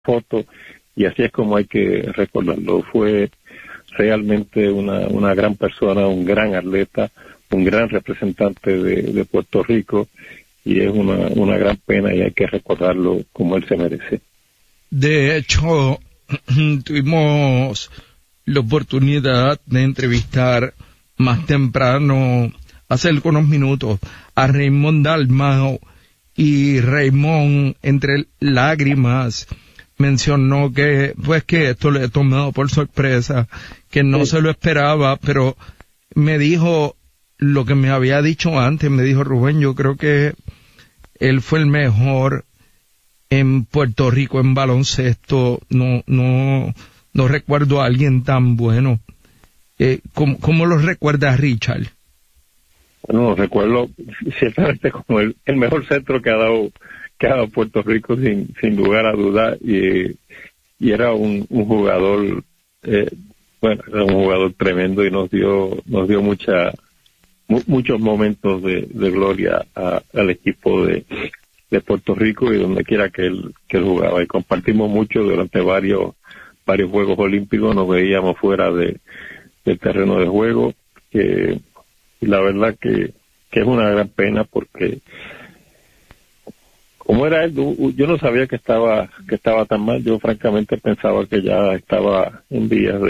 fotos, y así es como hay que recordarlo. Fue realmente una gran persona, un gran atleta, un gran representante de Puerto Rico, y es una gran pena y hay que recordarlo como él se merece. De hecho, tuvimos la oportunidad de entrevistar más temprano, hace algunos minutos, a Raymond Dalmau, y Raymond, entre lágrimas, mencionó que esto le he tomado por sorpresa, que no se lo esperaba, pero me dijo lo que me había dicho antes. Me dijo: Rubén, yo creo que él fue el mejor en Puerto Rico en baloncesto. No recuerdo a alguien tan bueno. ¿Cómo lo recuerdas, Richard? Bueno, recuerdo ciertamente como el mejor centro que ha dado Puerto Rico, sin lugar a duda, y era un jugador, era un jugador tremendo, y nos dio muchos momentos de gloria al equipo de Puerto Rico, y donde quiera que él jugaba, y compartimos mucho durante varios Juegos Olímpicos. Nos veíamos fuera del terreno de juego, y la verdad que es una gran pena, porque como era él, yo no sabía que estaba tan mal. Yo francamente pensaba que ya estaba en vías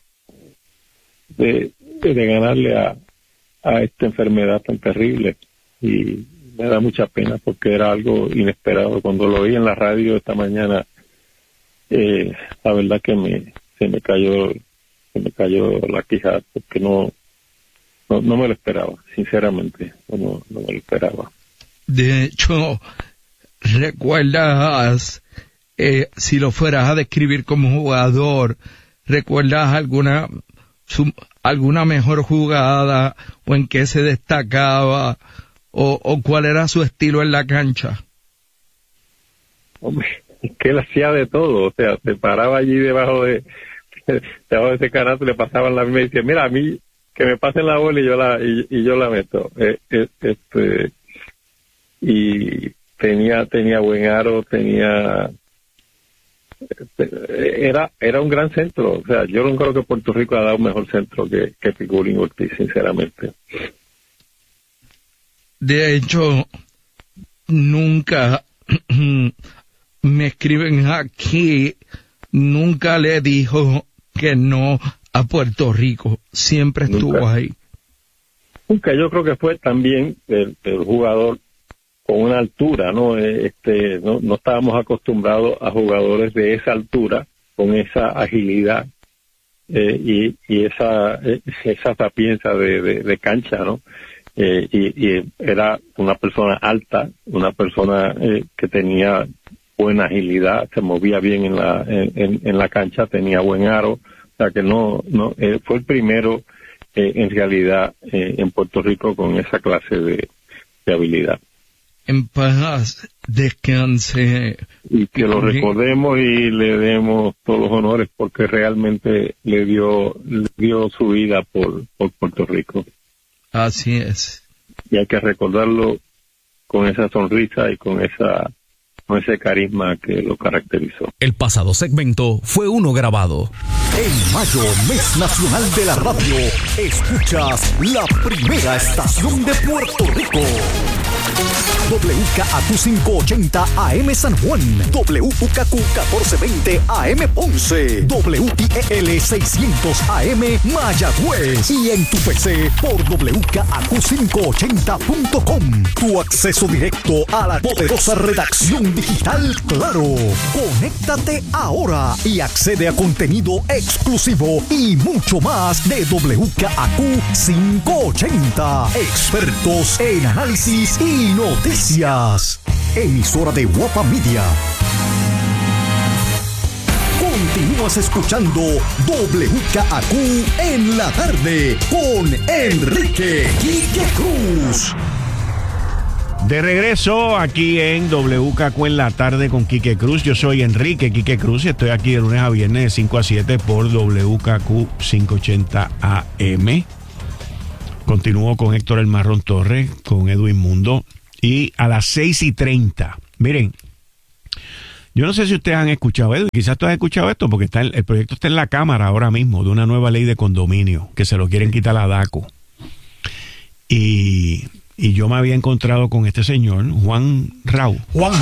de ganarle a esta enfermedad tan terrible, y me da mucha pena porque era algo inesperado. Cuando lo oí en la radio esta mañana, la verdad que se me cayó la quijada, porque no me lo esperaba, sinceramente, no me lo esperaba. De hecho, ¿recuerdas, si lo fueras a describir como jugador, recuerdas alguna mejor jugada, o en qué se destacaba, o cuál era su estilo en la cancha? Hombre, es que él hacía de todo. O sea, se paraba allí debajo de ese canasto, le pasaban la misma y decía: mira, a mí que me pasen la bola y yo la meto. Y tenía buen aro, era un gran centro. O sea, yo no creo que Puerto Rico ha dado un mejor centro que Piculín Ortiz, sinceramente. De hecho, nunca me escriben aquí, nunca le dijo que no a Puerto Rico, siempre estuvo ahí. Nunca. Yo creo que fue también el jugador con una altura, ¿no? No estábamos acostumbrados a jugadores de esa altura, con esa agilidad, y esa sapienza de cancha, ¿no? Y era una persona alta, una persona que tenía buena agilidad, se movía bien en la cancha, tenía buen aro. O sea que fue el primero en realidad en Puerto Rico con esa clase de habilidad. En paz descanse. Y que lo recordemos y le demos todos los honores, porque realmente le dio su vida por Puerto Rico. Así es. Y hay que recordarlo con esa sonrisa y con ese carisma que lo caracterizó. El pasado segmento fue uno grabado. En mayo, mes nacional de la radio, escuchas la primera estación de Puerto Rico. WKAQ 580 AM San Juan, WKQ 1420 AM Ponce, WIEL 600 AM Mayagüez, y en tu PC por WKAQ580.com. Tu acceso directo a la poderosa redacción digital Claro. Conéctate ahora y accede a contenido exclusivo y mucho más de WKAQ 580. Expertos en análisis y noticias. Emisora de Guapa Media. Continúas escuchando WKAQ en la tarde con Enrique Quique Cruz. De regreso aquí en WKQ en la tarde con Quique Cruz. Yo soy Enrique Quique Cruz y estoy aquí de lunes a viernes de 5 a 7 por WKQ 580 AM. Continúo con Héctor El Marrón Torres, con Edwin Mundo. Y a las 6:30, miren, Yo no sé si ustedes han escuchado esto, quizás tú has escuchado esto, porque el proyecto está en la Cámara ahora mismo, de una nueva ley de condominio, que se lo quieren quitar a DACO. Y yo me había encontrado con este señor, Juan Jau.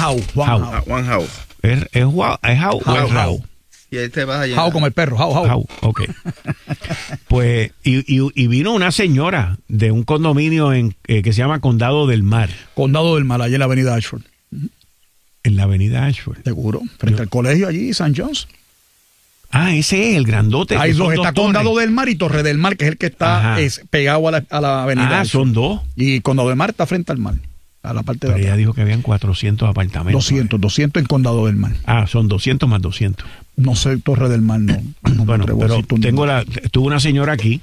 ¿Es Jau o es Rau? Y ahí te vas a Jau como el perro, Jau. Ok. Pues, y vino una señora de un condominio que se llama Condado del Mar. Condado del Mar, allá en la avenida Ashford. En la avenida Ashford. Seguro, frente al colegio allí, St. John's. Ah, ese es el grandote. Hay dos, está Condado del Mar y Torre del Mar, que es el que está pegado a la avenida. Son dos. Y Condado del Mar está frente al mar, a la parte de atrás. Ella dijo que habían 400 apartamentos. 200 en Condado del Mar. Son 200 más 200. No sé, Torre del Mar no. Bueno, pero tuvo una señora aquí,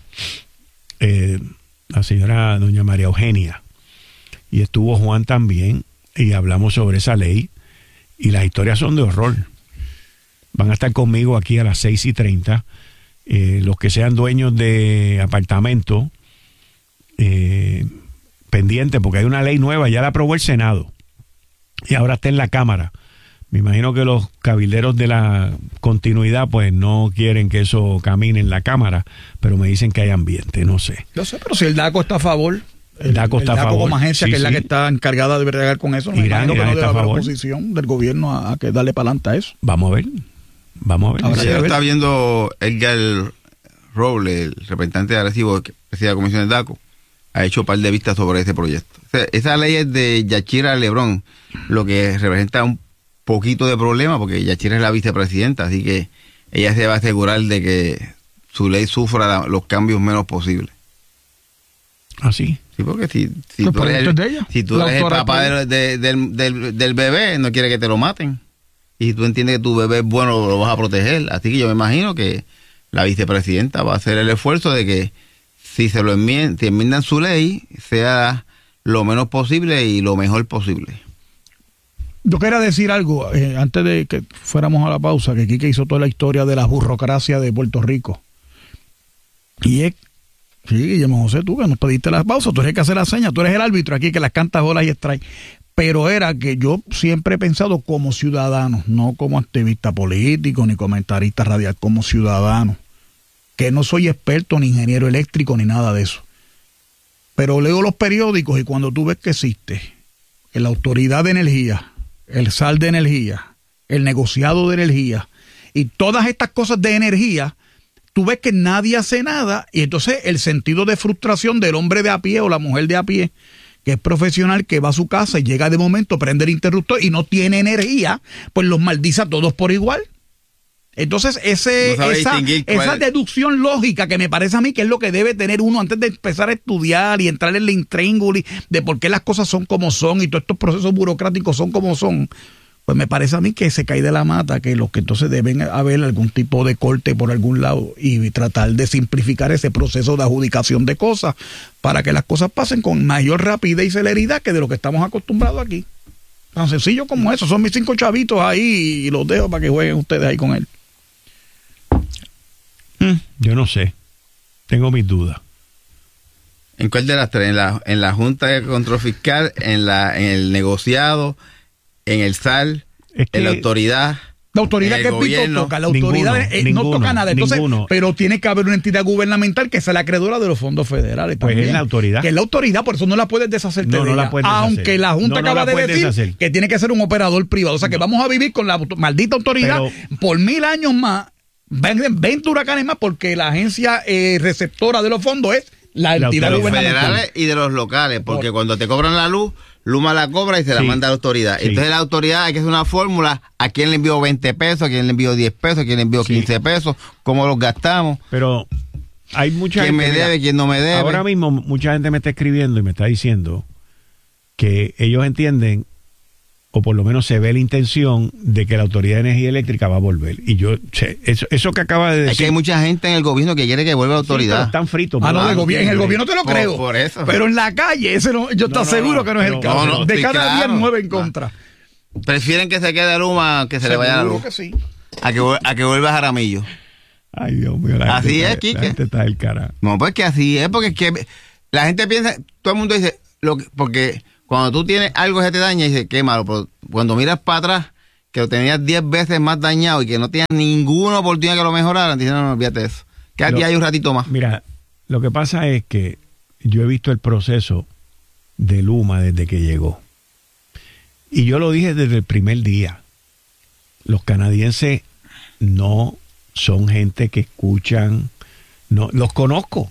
la señora doña María Eugenia, y estuvo Juan también, y hablamos sobre esa ley, y las historias son de horror. Van a estar conmigo aquí a las 6:30. Los que sean dueños de apartamentos, pendientes, porque hay una ley nueva, ya la aprobó el Senado, y ahora está en la Cámara. Me imagino que los cabilderos de la continuidad pues no quieren que eso camine en la Cámara, pero me dicen que hay ambiente, no sé. Yo sé, pero si el DACO está a favor, el DACO está a favor como agencia, que es la que está encargada de bregar con eso, me imagino que no debe haber oposición del gobierno a que darle para adelante a eso. Vamos a ver. Ahora ya está viendo Edgar Robles, el representante de Arecibo, que preside la comisión del DACO, ha hecho un par de vistas sobre este proyecto. Esa ley es de Yachira Lebrón, lo que representa un poquito de problema, porque Yachira es la vicepresidenta, así que ella se va a asegurar de que su ley sufra los cambios menos posibles. ¿Ah, sí? Sí, porque si tú eres el papá del bebé, no quiere que te lo maten. Y si tú entiendes que tu bebé es bueno, lo vas a proteger. Así que yo me imagino que la vicepresidenta va a hacer el esfuerzo de que si se lo enmiendan su ley, sea lo menos posible y lo mejor posible. Yo quería decir algo, antes de que fuéramos a la pausa, que Quique hizo toda la historia de la burocracia de Puerto Rico. Y es, sí, Guillermo José, tú que nos pediste las pausas, tú eres el que hace la seña, tú eres el árbitro aquí que las cantas, bolas y strike. Pero era que yo siempre he pensado como ciudadano, no como activista político ni comentarista radial, como ciudadano, que no soy experto ni ingeniero eléctrico ni nada de eso. Pero leo los periódicos y cuando tú ves que existe la autoridad de energía, el SAL de energía, el negociado de energía y todas estas cosas de energía, tú ves que nadie hace nada y entonces el sentido de frustración del hombre de a pie o la mujer de a pie, que es profesional, que va a su casa y llega de momento, prende el interruptor y no tiene energía, pues los maldice a todos por igual. Entonces esa deducción lógica que me parece a mí que es lo que debe tener uno antes de empezar a estudiar y entrar en el intríngulis de por qué las cosas son como son y todos estos procesos burocráticos son como son, pues me parece a mí que se cae de la mata, que los que entonces deben haber algún tipo de corte por algún lado y tratar de simplificar ese proceso de adjudicación de cosas para que las cosas pasen con mayor rapidez y celeridad que de lo que estamos acostumbrados aquí. Tan sencillo como eso. Son mis 5 chavitos ahí y los dejo para que jueguen ustedes ahí con él. Yo no sé. Tengo mis dudas. ¿En cuál de las tres? ¿En la Junta de Control Fiscal? ¿En el negociado? ¿En el SAL? ¿En la autoridad? La autoridad que Pito toca, la autoridad no toca nada. Entonces, pero tiene que haber una entidad gubernamental que sea la acreedora de los fondos federales. Pues también, es la autoridad. Que es la autoridad, por eso no la puedes deshacer. No la puedes deshacer. Aunque la Junta acaba de decir que tiene que ser un operador privado. O sea que vamos a vivir con la maldita autoridad por 1000 años más. 20 huracanes más, porque la agencia receptora de los fondos es la entidad gubernamental. Federales y de los locales, porque cuando te cobran la luz, Luma la cobra y se la manda a la autoridad. Sí. Entonces la autoridad hay que hacer una fórmula, a quién le envió 20 pesos, a quién le envió 10 pesos, a quién le envió 15 pesos, cómo los gastamos. Pero hay mucha gente. ¿Quién me debe, quién no me debe? Ahora mismo mucha gente me está escribiendo y me está diciendo que ellos entienden, o por lo menos se ve la intención de que la Autoridad de Energía Eléctrica va a volver. Y yo, eso que acaba de decir... Es que hay mucha gente en el gobierno que quiere que vuelva la autoridad. Sí, están fritos. En el gobierno te lo creo. Por eso. Pero en la calle, yo estoy seguro que no es el caso. De cada 10, 9 en contra. Prefieren que se quede Luma que se le vaya la luz. Que sí. A que vuelva Jaramillo. Ay, Dios mío. Así es, Quique. La gente está del cara. No, pues que así es, porque es que la gente piensa, todo el mundo dice, porque... Cuando tú tienes algo que te daña, dices, qué malo, pero cuando miras para atrás, que lo tenías 10 veces más dañado y que no tenías ninguna oportunidad que lo mejoraran, dijeron, no, olvídate de eso. Que aquí hay un ratito más. Mira, lo que pasa es que yo he visto el proceso de Luma desde que llegó. Y yo lo dije desde el primer día. Los canadienses no son gente que escuchan, no, los conozco.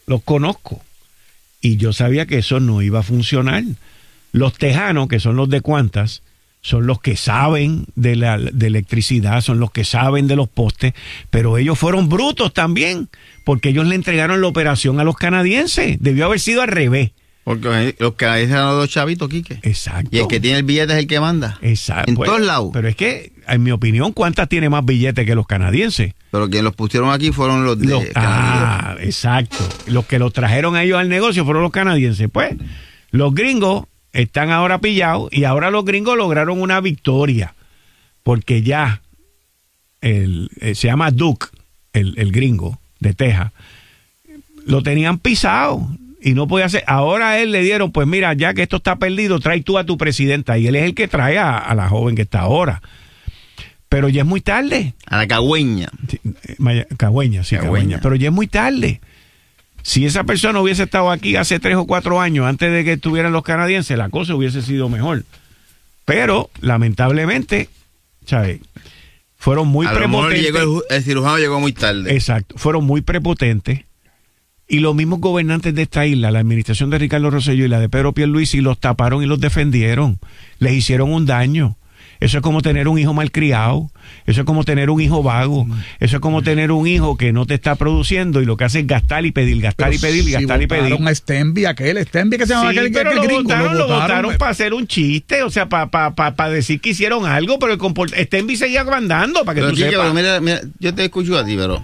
Y yo sabía que eso no iba a funcionar. Los tejanos, que son los de Qantas, son los que saben de electricidad, son los que saben de los postes, pero ellos fueron brutos también, porque ellos le entregaron la operación a los canadienses. Debió haber sido al revés. Porque los canadienses eran los chavitos, Quique. Exacto. Y el que tiene el billete es el que manda. Exacto. En todos lados. Pero es que, en mi opinión, Qantas tiene más billetes que los canadienses. Pero quienes los pusieron aquí fueron los de Canadá. Exacto. Los que los trajeron a ellos al negocio fueron los canadienses. Pues, los gringos están ahora pillados y ahora los gringos lograron una victoria. Porque ya se llama Duke, el gringo de Texas, lo tenían pisado. Y no podía hacer. Ahora a él le dieron, pues mira, ya que esto está perdido, trae tú a tu presidenta. Y él es el que trae a la joven que está ahora. Pero ya es muy tarde. A la cagüeña. Sí, Cagüeña. Pero ya es muy tarde. Si esa persona hubiese estado aquí hace 3 o 4 años, antes de que estuvieran los canadienses, la cosa hubiese sido mejor. Pero, lamentablemente, ¿sabes? Fueron muy prepotentes. El cirujano llegó muy tarde. Exacto. Fueron muy prepotentes. Y los mismos gobernantes de esta isla, la administración de Ricardo Rosselló y la de Pedro Pierluisi, los taparon y los defendieron. Les hicieron un daño. Eso es como tener un hijo malcriado. Eso es como tener un hijo vago. Eso es como tener un hijo que no te está produciendo y lo que hace es gastar y pedir, gastar y pedir, gastar y pedir. A Stenby, que se llama aquel gringo. Lo votaron para hacer un chiste, o sea, para decir que hicieron algo, pero Stenby seguía mandando, para que pero tú sepas. Mira, yo te escucho a ti, pero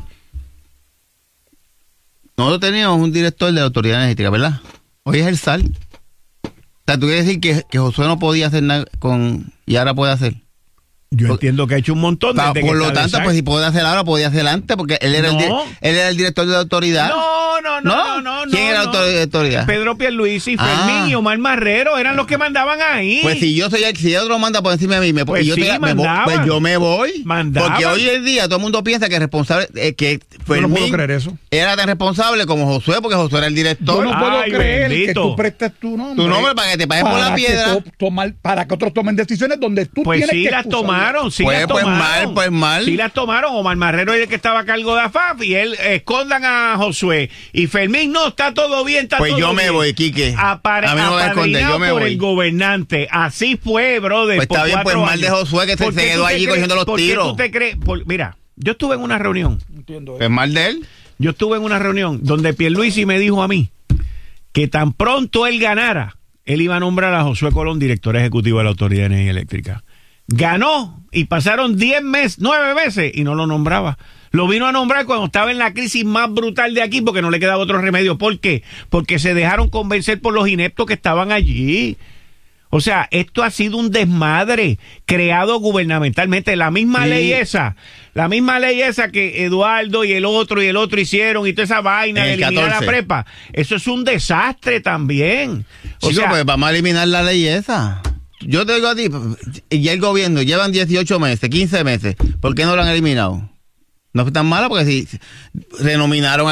nosotros teníamos un director de la Autoridad Energética, ¿verdad? Hoy es el SAL. O sea, ¿tú quieres decir que Josué no podía hacer nada y ahora puede hacer? Yo entiendo que ha hecho un montón. Por lo tanto, pues si puede hacer ahora, podía hacer antes, porque él era, el director de la autoridad. No. ¿Quién era el director de la autoridad? Pedro Pierluisi, Fermín y Omar Marrero eran los que mandaban ahí. Pues si otro manda por encima de mí, pues yo me voy. Porque hoy en día todo el mundo piensa que es responsable, que Fermín no puedo creer eso. Era tan responsable como Josué, porque Josué era el director. Yo no puedo creer que tú prestes tu nombre. Tu nombre para que te paguen por la piedra. Para que otros tomen decisiones donde tú tienes que las tomaron. Pues mal. Sí las tomaron. Omar Marrero es el que estaba a cargo de AFAF y él escondan a Josué. Y Fermín, no, está todo bien, pues yo me voy, Quique. A mí no me voy a esconder, yo me voy. Por el gobernante. Así fue, brother. Pues está bien, pues mal de Josué que se quedó allí cogiendo los tiros. ¿Tú te crees? Mira, yo estuve en una reunión. Entiendo. ¿Es mal de él? Yo estuve en una reunión donde Pierluisi me dijo a mí que tan pronto él ganara, él iba a nombrar a Josué Colón director ejecutivo de la Autoridad de Energía Eléctrica. Ganó y pasaron 9 meses y no lo nombraba. Lo vino a nombrar cuando estaba en la crisis más brutal de aquí porque no le quedaba otro remedio. ¿Por qué? Porque se dejaron convencer por los ineptos que estaban allí. O sea, esto ha sido un desmadre creado gubernamentalmente. La misma ley esa que Eduardo y el otro hicieron y toda esa vaina de eliminar la prepa. Eso es un desastre también. O sea, pues vamos a eliminar la ley esa. Yo te digo a ti, y el gobierno llevan 18 meses, 15 meses, ¿por qué no lo han eliminado? No fue tan malo porque si renominaron a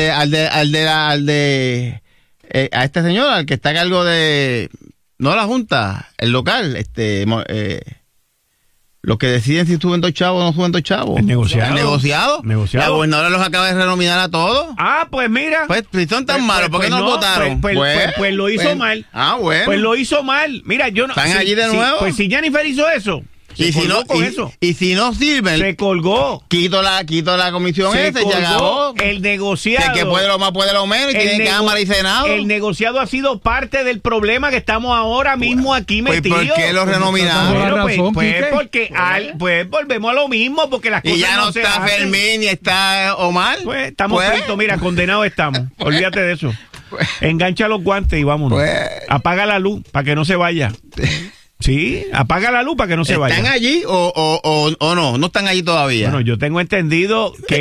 este señor, al que está a cargo de, no la Junta, el local, los que deciden si suben 2 chavos o no suben 2 chavos. ¿El negociado? ¿El negociado? La gobernadora los acaba de renominar a todos. Pues mira. Pues si son tan malos, ¿por qué no votaron? Pues lo hizo mal. Bueno. Pues lo hizo mal. Mira, yo no. ¿Están allí de nuevo? Pues si Jennifer hizo eso. Y si no sirven, se colgó. Quito la comisión esa y se acabó. El negociado. El que puede lo más, puede lo menos, y tiene Cámara y Senado. El negociado ha sido parte del problema que estamos ahora mismo aquí metidos. ¿Por qué lo renominaron? Pues porque volvemos a lo mismo, porque las cosas y ya no está Fermín ni está Omar. Pues estamos fritos, mira, condenados estamos. Olvídate de eso. Engancha los guantes y vámonos. Apaga la luz para que no se vaya. Sí, apaga la luz para que no se vaya. ¿Están allí o no? ¿No están allí todavía? Bueno, yo tengo entendido que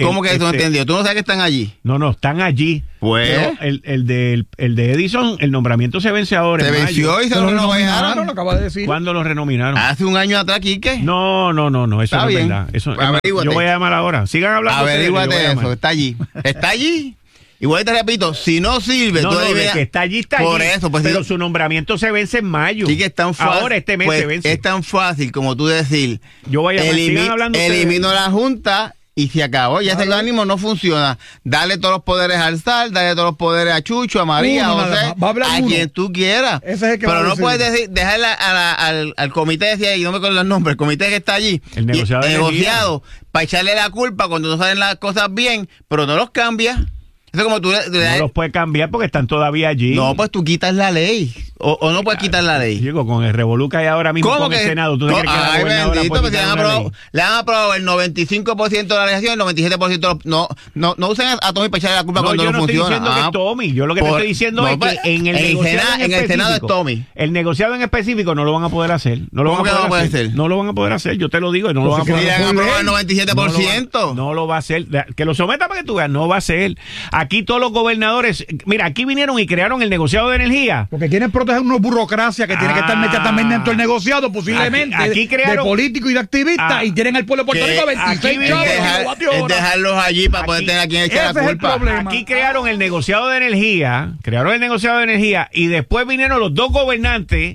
¿Cómo que tú no entendió? ¿Tú no sabes que están allí? No, están allí. Pues. Pero el de Edison, el nombramiento se vence ahora. Se venció y se lo renominaron. Lo acaba de decir. ¿Cuándo lo renominaron? Hace un año atrás, Quique. No, eso Está no es bien. verdad. Eso, Averíguate. yo voy a llamar ahora. Sigan hablando. Averíguate eso, está allí. Está allí. Igual te repito, si no sirve, tú de que está allí, está por allí. Eso, pues, pero su nombramiento se vence en mayo. Sí, que es tan fácil. Ahora este mes pues, se vence. es tan fácil como tú decir, yo voy a elimino la Junta y se acabó. Ya ese organismo no funciona. Dale todos los poderes al SAR, dale todos los poderes a Chucho, a María, a José, a quien tú quieras. Ese es el que pero no puedes dejarle al comité, decía, y no me acuerdo los nombres, el comité que está allí, el negociado para echarle la culpa cuando no salen las cosas bien, pero no los cambias. Eso como tú no los puedes cambiar porque están todavía allí. No, pues tú quitas la ley. O no puedes quitar la ley. Digo, con el revolú que hay ahora mismo con el Senado, ¿tú crees que la gobernadora puede quitar una ley? Le han aprobado el 95% de la legislación, el 97% no usen a Tommy para echarle la culpa cuando no funciona. Yo no estoy diciendo que es Tommy. Yo lo que te estoy diciendo es que en el negociado en el Senado es Tommy. El negociado en específico no lo van a poder hacer. No lo van a poder hacer. No lo van a poder hacer. Yo te lo digo. No lo van a poder hacer. Le han aprobado el 97%. No lo va a hacer. Que lo someta para que tú veas. No va a ser. Aquí todos los gobernadores, mira, aquí vinieron y crearon el negociado de energía. Porque quieren proteger una burocracia que tiene que estar metida también dentro del negociado, posiblemente, aquí crearon, de político y de activista, y tienen al pueblo de Puerto Rico 26 chavos. Es dejarlos allí para poder tener a quien echar la culpa. Aquí crearon el negociado de energía, y después vinieron los dos gobernantes,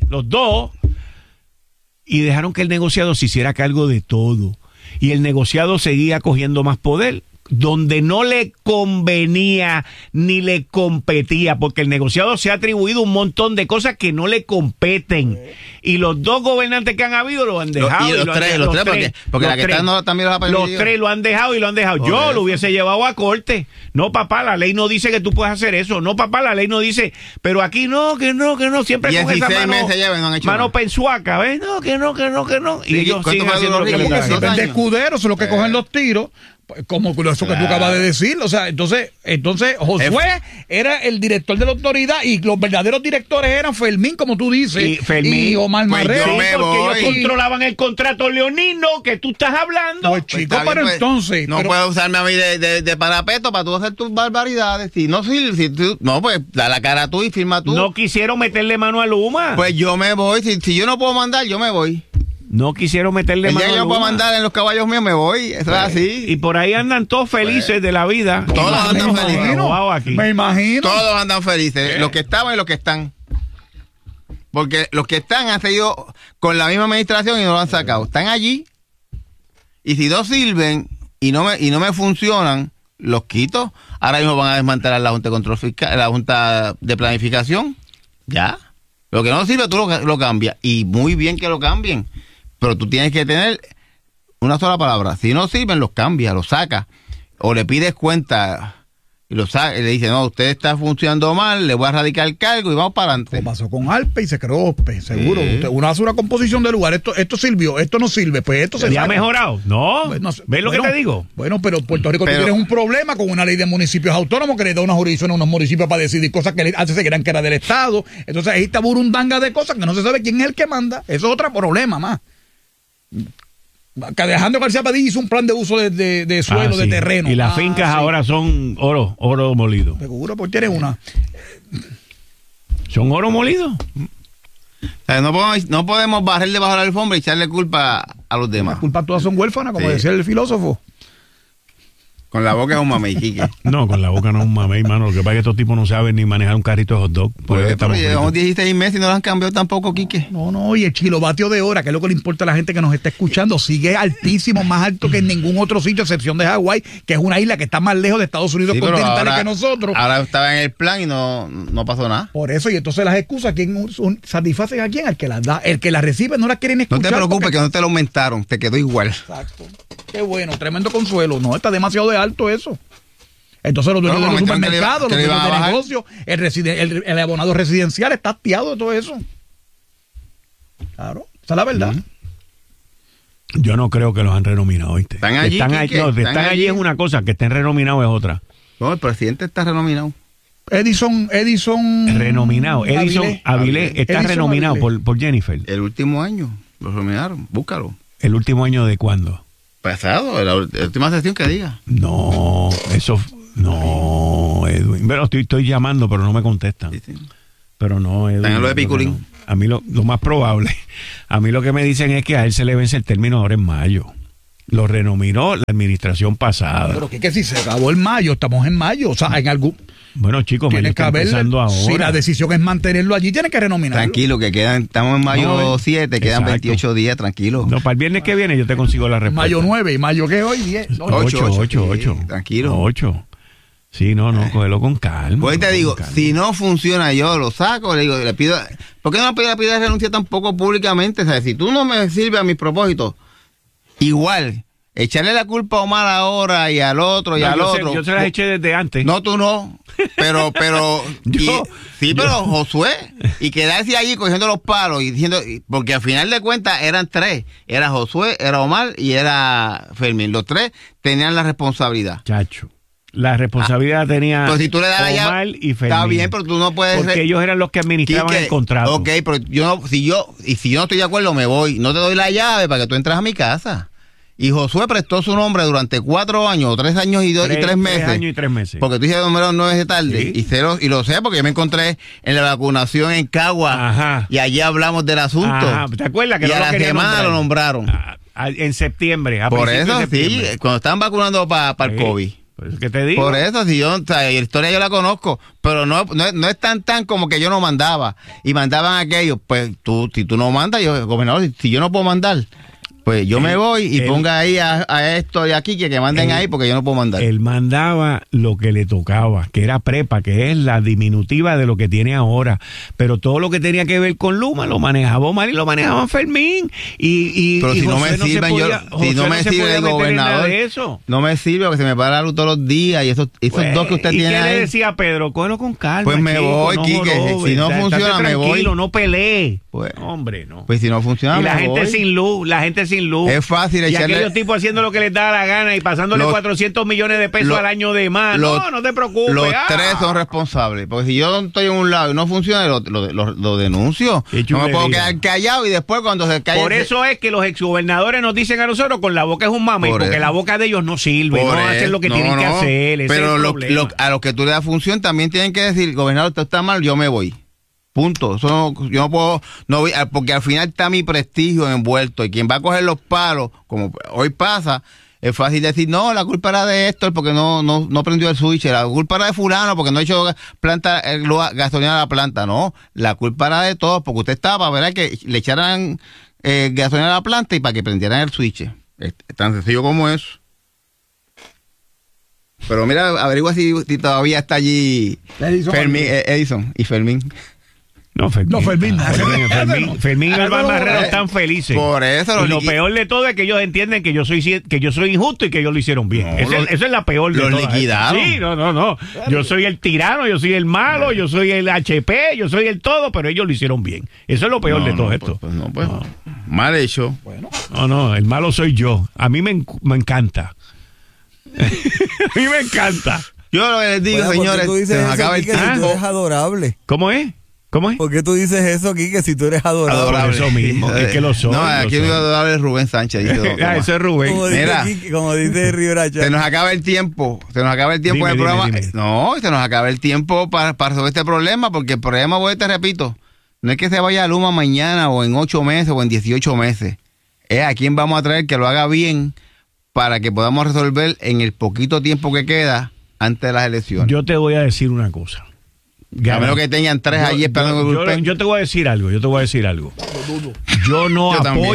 y dejaron que el negociado se hiciera cargo de todo. Y el negociado seguía cogiendo más poder, donde no le convenía ni le competía, porque el negociado se ha atribuido un montón de cosas que no le competen. Y los dos gobernantes que han habido lo han dejado. Y los tres, porque la que está no, también los ha perdido. Los tres lo han dejado y lo han dejado. Yo lo hubiese llevado a corte. No, papá, la ley no dice que tú puedes hacer eso. No, papá, la ley no dice. Pero aquí no, que no. Siempre con esa mano pensuaca, ¿ves? No, que no. Y ellos siguen haciendo lo que les da. Siempre de escuderos son los que cogen los tiros. Como eso que tú acabas de decir, o sea, entonces Josué era el director de la autoridad y los verdaderos directores eran Fermín, como tú dices, y Omar Marrero, porque ellos controlaban el contrato leonino que tú estás hablando. Pues chico, pero pues, entonces no puedes usarme a mí de parapeto para tú hacer tus barbaridades. Si no sirve, no, pues da la cara tú y firma tú. No quisieron meterle mano a Luma. Pues yo me voy, si yo no puedo mandar, yo me voy. No quisieron meterle mano a Luma. Yo puedo mandar en los caballos míos, me voy. Eso es así. Y por ahí andan todos felices de la vida. Todos andan felices. Me imagino. Todos andan felices. Los que estaban y los que están. Porque los que están han seguido con la misma administración y no lo han sacado. Están allí. Y si no sirven y no me funcionan, los quito. Ahora mismo van a desmantelar la Junta de Control Fiscal, la Junta de Planificación. Ya. Lo que no sirve, tú lo cambias. Y muy bien que lo cambien. Pero tú tienes que tener una sola palabra. Si no sirven, los cambias, los sacas. O le pides cuenta y lo saca, y le dice, no, usted está funcionando mal, le voy a radicar el cargo y vamos para adelante. Como pasó con Alpe y se creó OSPE, seguro. Uno hace una composición de lugar, esto sirvió, esto no sirve, pues esto se ¿Ya ha mejorado? No, ¿ves lo que te digo? Bueno, pero Puerto Rico tiene un problema con una ley de municipios autónomos que le da una jurisdicción a unos municipios para decidir cosas que antes se creían que era del Estado. Entonces ahí está burundanga de cosas que no se sabe quién es el que manda. Eso es otro problema más. Que Alejandro García Padilla hizo un plan de uso de suelo, de terreno. Y las fincas ahora son oro molido. Seguro, pues tiene una. ¿Son oro molido? O sea, no podemos barrer debajo de la alfombra y echarle culpa a los demás. Las culpas todas son huérfanas, como decía el filósofo. Con la boca es un mamey, Quique. No, con la boca no es un mamey, mano. Lo que pasa es que estos tipos no saben ni manejar un carrito de hot dog. Pero llevamos 16 meses y no lo han cambiado tampoco, Quique. No, y el kilovatio de hora, que es lo que le importa a la gente que nos está escuchando, sigue altísimo, más alto que en ningún otro sitio, excepción de Hawái, que es una isla que está más lejos de Estados Unidos continentales que nosotros. Ahora estaba en el plan y no pasó nada. Por eso, y entonces las excusas, ¿quién satisfacen a quién? Al que las da. El que las recibe no las quieren escuchar. No te preocupes, que no te lo aumentaron, te quedó igual. Exacto. Qué bueno, tremendo consuelo. No, está demasiado de alto eso. Entonces los dueños de los supermercados, los dueños de negocios, el abonado residencial está hastiado de todo eso. Claro, esa es la verdad. Yo no creo que los han renominado, ¿oíste? Están allí, están allí es una cosa, que estén renominados es otra. No, el presidente está renominado. Edison renominado. Edison Avilés está renominado por Jennifer. El último año lo renominaron, búscalo. ¿El último año de cuándo? pasado, la última sesión que diga. No, Edwin. Pero estoy llamando, pero no me contestan. Sí. Pero no, Edwin. Están en lo de Piculín. No. A mí lo más probable, a mí lo que me dicen es que a él se le vence el término ahora en mayo. Lo renominó la administración pasada. Pero que si se acabó el mayo, estamos en mayo, o sea, en algún... Bueno, chicos, mayo está empezando ahora. Si la decisión es mantenerlo allí, tiene que renominar. Tranquilo, que estamos en mayo 7, quedan 28 días, tranquilo. No, para el viernes que viene yo te consigo la respuesta. Mayo 9, ¿y mayo qué hoy? 10. 8. Tranquilo. 8. Sí, no, cógelo con calma. Pues te digo, si no funciona, yo lo saco, le pido... ¿Por qué no le pido renuncia tampoco públicamente? O sea, si tú no me sirves a mis propósitos, igual... Echarle la culpa a Omar ahora y al otro y al otro. Yo se las eché desde antes. No, tú no. Pero Josué. Y quedarse allí cogiendo los palos y diciendo, porque al final de cuentas eran 3. Era Josué, era Omar y era Fermín. Los 3 tenían la responsabilidad. Chacho. La responsabilidad tenía pero si tú le das Omar y Fermín. Está bien, pero tú no puedes... Porque ellos eran los que administraban el contrato. Ok, pero si yo no estoy de acuerdo, me voy. No te doy la llave para que tú entres a mi casa. Y Josué prestó su nombre durante 4 años, 3 años y 3 meses. 3 años y 3 meses. Porque tú dices número 9 de tarde. Sí. Y lo sé porque yo me encontré en la vacunación en Cagua. Ajá. Y allí hablamos del asunto. Ajá. ¿Te acuerdas que y no a lo la querían semana nombrar? lo nombraron. En septiembre. Por eso, de septiembre. sí, cuando estaban vacunando para el COVID. Por eso que te digo. Por eso, si yo, la historia yo la conozco, pero no es tan como que yo no mandaba. Y mandaban aquellos, pues si tú no mandas, gobernador, si yo no puedo mandar, pues yo me voy y ponga ahí a esto y aquí que manden ahí porque yo no puedo mandar. Él mandaba lo que le tocaba, que era prepa, que es la diminutiva de lo que tiene ahora. Pero todo lo que tenía que ver con Luma lo manejaba Omar y lo manejaba Fermín. Pero si no me sirven, si no me sirve el gobernador, no me sirve porque se me para la luz todos los días y esos pues, 2 que usted tiene ahí. ¿Y qué le decía a Pedro? Cógelo con calma. Pues me voy, Quique. Si no funciona, me voy. No pelee. Pues, hombre, no. Pues si no funciona, y la gente sin luz, luz. Es fácil echarle... Y aquellos tipos haciendo lo que les da la gana y pasándole 400 millones de pesos al año de más. No te preocupes. Los 3 son responsables. Porque si yo estoy en un lado y no funciona, lo denuncio. No me puedo quedar callado y después cuando se cae... Por eso es que los exgobernadores nos dicen a nosotros con la boca es un mame, porque la boca de ellos no sirve, no hacen lo que tienen que hacer. Pero a los que tú le das función también tienen que decir, gobernador, esto está mal, yo me voy. Punto. Eso yo no puedo, porque al final está mi prestigio envuelto y quien va a coger los palos, como hoy pasa, es fácil decir, no, la culpa era de Héctor porque no prendió el switch, la culpa era de fulano porque no echó gasolina a la planta, no, la culpa era de todos porque usted estaba, ¿verdad? Que le echaran gasolina a la planta y para que prendieran el switch. Es tan sencillo como eso. Pero mira, averigua si todavía está allí Edison y Fermín. No, Fermín. Fermín y Albán Marrero están felices. Por eso. Y lo peor de todo es que ellos entienden que yo soy injusto y que ellos lo hicieron bien. Eso es la peor de todo. Los liquidaron. Sí, no. Yo soy el tirano, yo soy el malo, yo soy el HP, yo soy el todo, pero ellos lo hicieron bien. Eso es lo peor de todo esto. Pues, mal hecho. Bueno. No, el malo soy yo. A mí me encanta. A mí me encanta. Yo lo que les digo, señores, se nos acaba el tiempo. Si tú eres adorable. ¿Cómo es? ¿Por qué tú dices eso aquí? Que si tú eres adorable. Eso mismo, es que lo soy. No, aquí el adorable es Rubén Sánchez. Eso es Rubén. Como dice Rivera. Se nos acaba el tiempo. En el programa. Dime. No, se nos acaba el tiempo para resolver este problema, porque el problema, te repito, no es que se vaya a Luma mañana o en 8 meses o en 18 meses. Es a quién vamos a traer que lo haga bien para que podamos resolver en el poquito tiempo que queda antes de las elecciones. Yo te voy a decir una cosa. A menos que tengan 3 allí esperando el bullpen. Yo te voy a decir algo. Yo no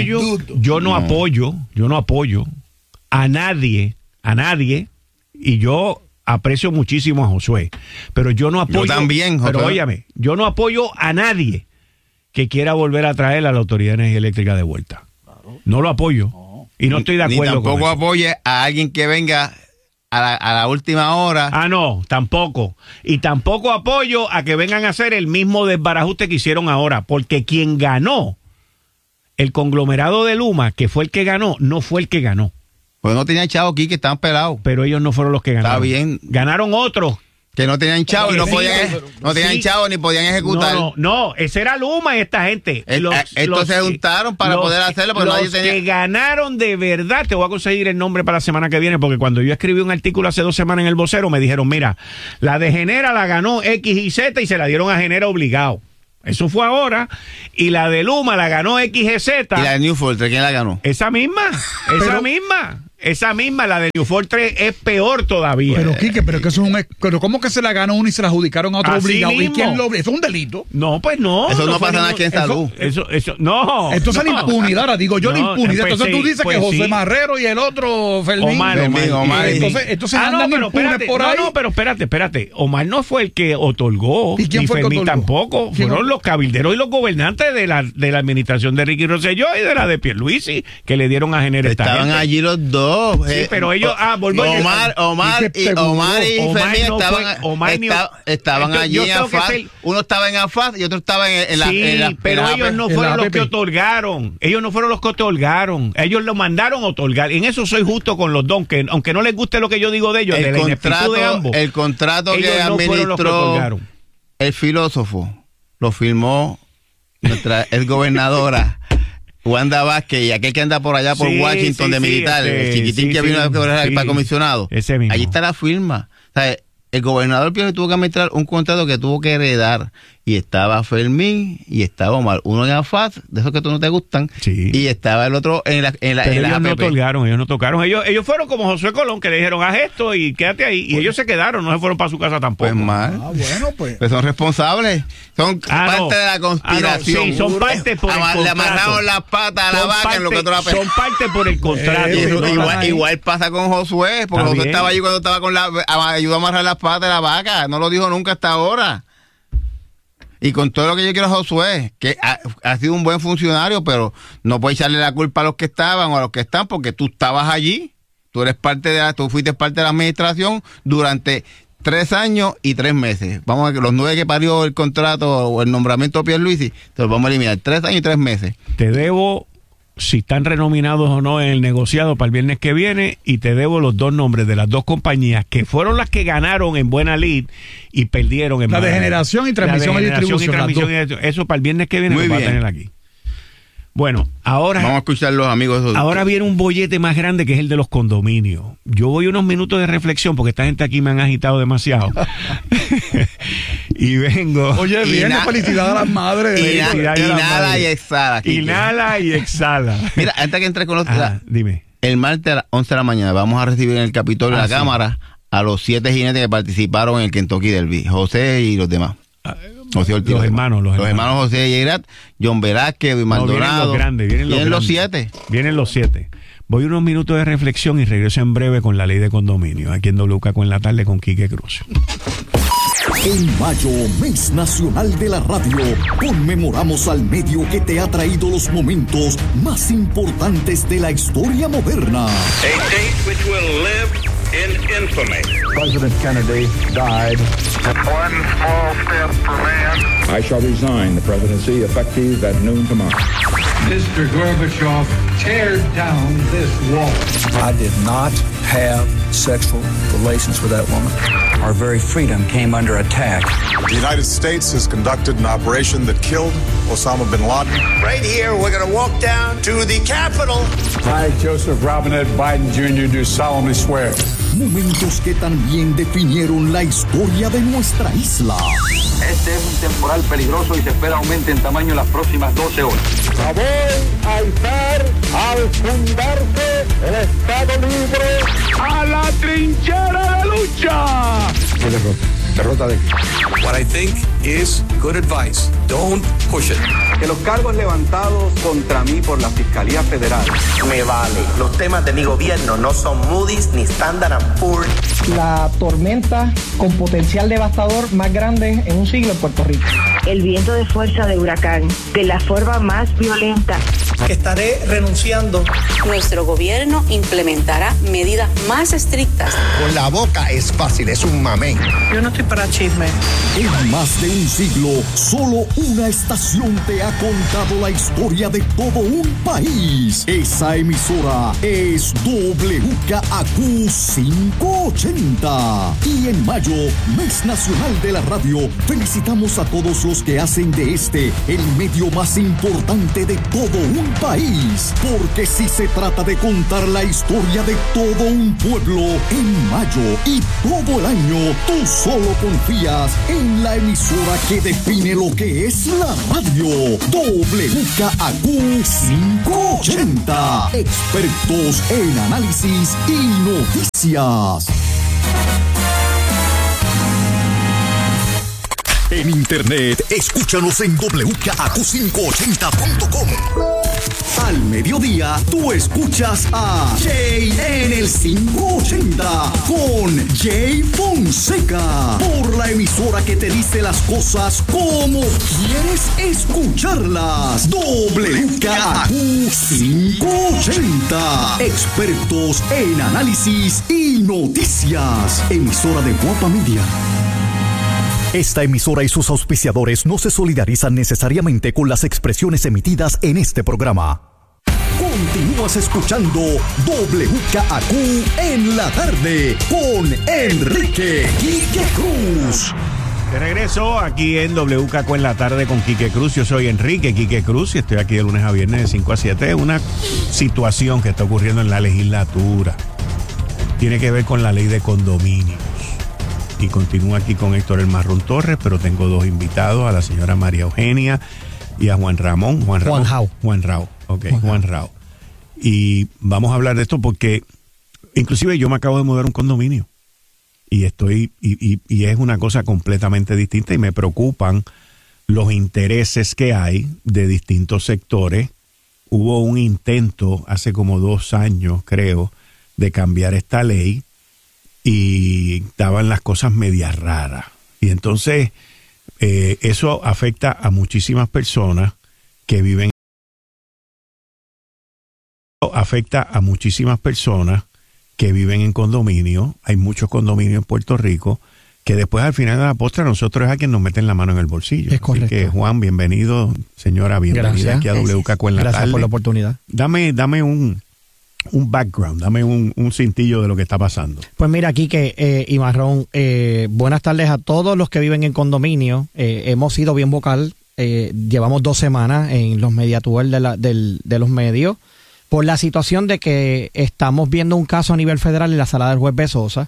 apoyo a nadie, y yo aprecio muchísimo a Josué, pero yo no apoyo. Yo también, Josué. Pero óyame, yo no apoyo a nadie que quiera volver a traer a la Autoridad de Energía Eléctrica de vuelta. No lo apoyo. Y no estoy de acuerdo con eso. Ni tampoco apoye a alguien que venga a la última hora. No, tampoco. Y tampoco apoyo a que vengan a hacer el mismo desbarajuste que hicieron ahora, porque quien ganó, el conglomerado de Luma, que fue el que ganó, no fue el que ganó. Pues no tenía chavos aquí que estaban pelados. Pero ellos no fueron los que ganaron. Está bien. Ganaron otros Que no tenían chavo y no tenían chavo ni podían ejecutar. No, ese era Luma y esta gente. Estos se juntaron para poder hacerlo, pero nadie tenía. Que ganaron de verdad, te voy a conseguir el nombre para la semana que viene, porque cuando yo escribí un artículo hace 2 semanas en El Vocero, me dijeron, mira, la de Genera la ganó X y Z y se la dieron a Genera obligado. Eso fue ahora. Y la de Luma la ganó XGZ. ¿Y la de New Fortress quién la ganó? Esa misma, la de New Fortress es peor todavía. Pero Quique, pero que eso es pero ¿cómo que se la ganó uno y se la adjudicaron a otro así obligado? Mismo. ¿Y quién lo Eso es un delito. No, pues no. Eso no pasa nada aquí en salud. Eso, no. Entonces la impunidad, ahora digo yo la impunidad. Pues entonces tú dices que José Marrero y el otro Fermín. Omar. Entonces andan impunes por ahí. No, pero espérate. Omar no fue el que otorgó. ¿Y quién ni fue el que Fermín tampoco. Fueron los cabilderos y los gobernantes de la administración de Ricky Rosselló y de la de Pierluisi que le dieron a Genera esta Estaban gente. allí los dos. Sí, pero ellos Omar y Fermín estaban allí en AFAD. Uno estaba en AFAD y otro estaba en la. Pero ellos no fueron los que otorgaron. Ellos no fueron los que otorgaron. Ellos lo mandaron a otorgar. En eso soy justo con los dos, que aunque no les guste lo que yo digo de ellos, de la ineptitud de ambos. El contrato que administró el filósofo lo firmó nuestra exgobernadora Wanda Vázquez y aquel que anda por allá por Washington de militar, el chiquitín que vino para comisionado. Ese mismo. Allí está la firma. O sea, el gobernador Pierluisi tuvo que administrar un contrato que tuvo que heredar. Y estaba Fermín y estaba Omar. Uno en AFAD, de esos que tú no te gustan. Sí. Y estaba el otro en la pero ellos no otorgaron, ellos no tocaron. Ellos fueron como Josué Colón, que le dijeron, haz esto y quédate ahí. Y ellos se quedaron, no se fueron para su casa tampoco. Pues mal. Pues son responsables. Son parte de la conspiración. Sí, son parte por el contrato. Le amarraron las patas a la vaca en lo que otro la son parte por el contrato. Igual pasa con Josué, porque Josué estaba allí cuando estaba ayudó a amarrar las patas de la vaca. No lo dijo nunca hasta ahora. Y con todo lo que yo quiero a Josué, que ha sido un buen funcionario, pero no puedes echarle la culpa a los que estaban o a los que están, porque tú estabas allí, tú fuiste parte de la administración durante 3 años y 3 meses. Vamos a ver, los 9 que parió el contrato o el nombramiento de Pierluisi, te los vamos a eliminar. 3 años y 3 meses. Te debo, si están renominados o no en el negociado para el viernes que viene, y te debo los 2 nombres de las 2 compañías que fueron las que ganaron en buena lid y perdieron en la de generación y transmisión y distribución. Eso para el viernes que viene lo va a tener aquí. Bueno, ahora vamos a escuchar los amigos. Ahora viene un bollete más grande, que es el de los condominios. Yo voy unos minutos de reflexión porque esta gente aquí me han agitado demasiado. Y vengo. Oye, viene felicidad a las madres. Inhala y exhala. Inhala y exhala. Mira, antes que entre con los. Dime. El martes a las 11 de la mañana vamos a recibir en el Capitolio de la Cámara a los 7 jinetes que participaron en el Kentucky Derby. José y los demás. José Ortiz, los hermanos José Yeirat, John Velázquez, Luis Maldonado. Vienen los 7. Vienen los 7. Voy unos minutos de reflexión y regreso en breve con la ley de condominio. Aquí en WK en la tarde con Quique Cruz. En mayo, mes nacional de la radio, conmemoramos al medio que te ha traído los momentos más importantes de la historia moderna. A date which will live in infamy. President Kennedy died. One small step for man. I shall resign the presidency effective at noon tomorrow. Mr. Gorbachev, tear down this wall. I did not have sexual relations with that woman. Our very freedom came under attack. The United States has conducted an operation that killed Osama bin Laden. Right here, we're going to walk down to the Capitol. I, Joseph Robinette Biden Jr., do solemnly swear. Momentos que también definieron la historia de nuestra isla. Este es un temporal peligroso y se espera aumente en tamaño en las próximas 12 horas. Voy a alzar al fundarse el Estado Libre a la trinchera de lucha. Derrota de What I think is good advice. Don't push it. Que los cargos levantados contra mí por la Fiscalía Federal. Me vale. Los temas de mi gobierno no son Moody's ni Standard & Poor's. La tormenta con potencial devastador más grande en un siglo en Puerto Rico. el viento de fuerza de huracán de la forma más violenta. Estaré renunciando. Nuestro gobierno implementará medidas más estrictas. Con la boca es fácil, es un mamey. Yo no estoy para chisme. En más de un siglo, solo una estación te ha contado la historia de todo un país. Esa emisora es WKAQ 580. Y en mayo, Mes Nacional de la Radio, felicitamos a todos los que hacen de este el medio más importante de todo un país. Porque si se trata de contar la historia de todo un pueblo, en mayo y todo el año, tú solo confías en la emisora que define lo que es la radio. WKAQ 580. Expertos en análisis y noticias. En internet, escúchanos en WKAQ580.com. Al mediodía, tú escuchas a Jay en el 580 con Jay Fonseca. Por la emisora que te dice las cosas como quieres escucharlas. WKAQ 580. Expertos en análisis y noticias. Emisora de Guapa Media. Esta emisora y sus auspiciadores no se solidarizan necesariamente con las expresiones emitidas en este programa. Continúas escuchando WKAQ en la tarde con Enrique Quique Cruz. De regreso aquí en WKAQ en la tarde con Quique Cruz. Yo soy Enrique Quique Cruz y estoy aquí de lunes a viernes de 5 a 7. Una situación que está ocurriendo en la legislatura. Tiene que ver con la ley de condominios. Y continúo aquí con Héctor El Marrón Torres, pero tengo dos invitados, a la señora María Eugenia y a Juan Ramón. Juan Rao. Ok, Juan Rao. Y vamos a hablar de esto porque inclusive yo me acabo de mudar a un condominio y estoy y es una cosa completamente distinta y me preocupan los intereses que hay de distintos sectores. Hubo un intento hace como 2 años, creo, de cambiar esta ley. Y estaban las cosas medias raras. Y entonces eso afecta a muchísimas personas que viven. En condominios. Hay muchos condominios en Puerto Rico que después al final de la postre nosotros es a quien nos meten la mano en el bolsillo. Es correcto. Así que Juan, bienvenido, señora, bienvenida aquí a WKAQ en la tarde. Gracias por la oportunidad. Dame un background, dame un cintillo de lo que está pasando. Pues mira, Quique y Marrón, buenas tardes a todos los que viven en condominio. Hemos sido bien vocal, llevamos 2 semanas en los mediatours de los medios por la situación de que estamos viendo un caso a nivel federal en la sala del juez Bezosa.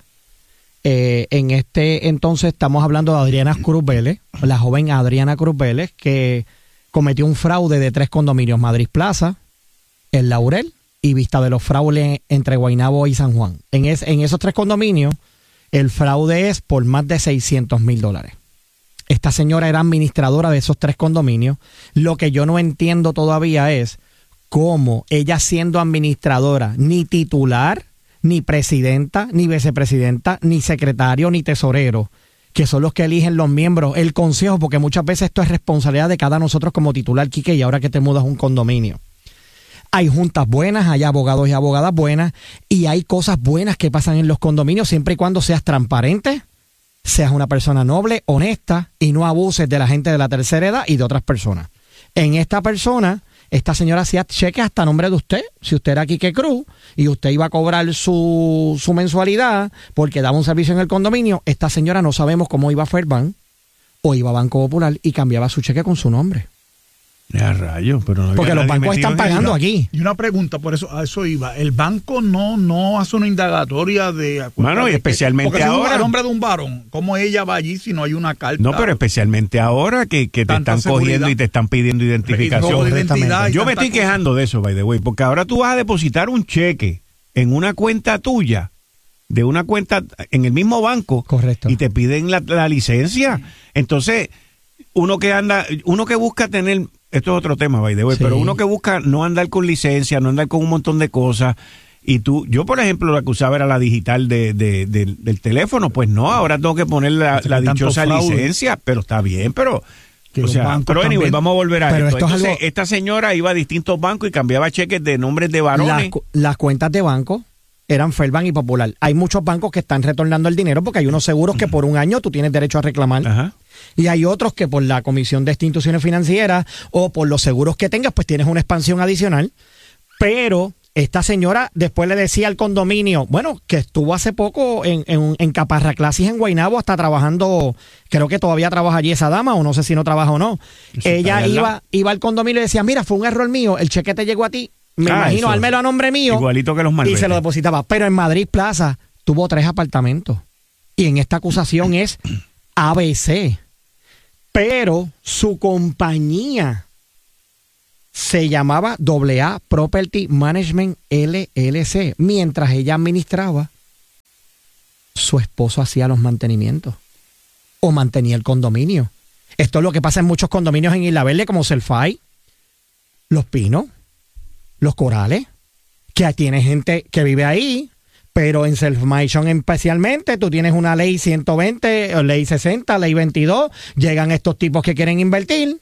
En este entonces estamos hablando de Adriana Cruz Vélez, la joven Adriana Cruz Vélez, que cometió un fraude de 3 condominios, Madrid Plaza, El Laurel y Vista de los Fraules entre Guaynabo y San Juan. En esos 3 condominios, el fraude es por más de $600,000. Esta señora era administradora de esos 3 condominios. Lo que yo no entiendo todavía es cómo ella, siendo administradora, ni titular, ni presidenta, ni vicepresidenta, ni secretario, ni tesorero, que son los que eligen los miembros, el consejo, porque muchas veces esto es responsabilidad de cada nosotros como titular, Quique, y ahora que te mudas a un condominio. Hay juntas buenas, hay abogados y abogadas buenas, y hay cosas buenas que pasan en los condominios siempre y cuando seas transparente, seas una persona noble, honesta, y no abuses de la gente de la tercera edad y de otras personas. En esta señora hacía cheques hasta a nombre de usted. Si usted era Quique Cruz y usted iba a cobrar su mensualidad porque daba un servicio en el condominio, esta señora no sabemos cómo iba a Fairbank o iba a Banco Popular y cambiaba su cheque con su nombre. Ya rayos, pero no, porque los bancos están pagando aquí. Y una pregunta, por eso a eso iba. El banco no hace una indagatoria de... Bueno, y especialmente porque ahora... Porque si nombre de un varón, ¿cómo ella va allí si no hay una carta? No, pero especialmente ahora que te están cogiendo y te están pidiendo identificación. Yo me estoy quejando de eso, by the way, porque ahora tú vas a depositar un cheque en una cuenta tuya, de una cuenta en el mismo banco. Correcto. Y te piden la licencia. Entonces, uno que busca tener... Esto es otro tema, by the way, sí. Pero uno que busca no andar con licencia, no andar con un montón de cosas. Y yo, por ejemplo, la que usaba era la digital del teléfono. Pues no, ahora tengo que poner la dichosa licencia. Pero está bien, pero O sea, pero anyway, vamos a volver a pero esto. Entonces, algo... esta señora iba a distintos bancos y cambiaba cheques de nombres de varones. Las cuentas de banco eran Fairbank y Popular. Hay muchos bancos que están retornando el dinero porque hay unos seguros que por un año tú tienes derecho a reclamar. Ajá. Y hay otros que por la Comisión de Instituciones Financieras o por los seguros que tengas, pues tienes una expansión adicional. Pero esta señora después le decía al condominio, bueno, que estuvo hace poco en Caparra Clases en Guaynabo, hasta trabajando, creo que todavía trabaja allí esa dama, o no sé si no trabaja o no. Ella iba al condominio y le decía, mira, fue un error mío, el cheque te llegó a ti, me imagino, hármelo a nombre mío. Igualito que los malbetes. Y se lo depositaba. Pero en Madrid Plaza tuvo 3 apartamentos. Y en esta acusación es ABC. Pero su compañía se llamaba AA Property Management LLC. Mientras ella administraba, su esposo hacía los mantenimientos o mantenía el condominio. Esto es lo que pasa en muchos condominios en Isla Verde, como Selfie, Los Pinos, Los Corales, que tiene gente que vive ahí, pero en Self-Mation especialmente, tú tienes una ley 120, ley 60, ley 22, llegan estos tipos que quieren invertir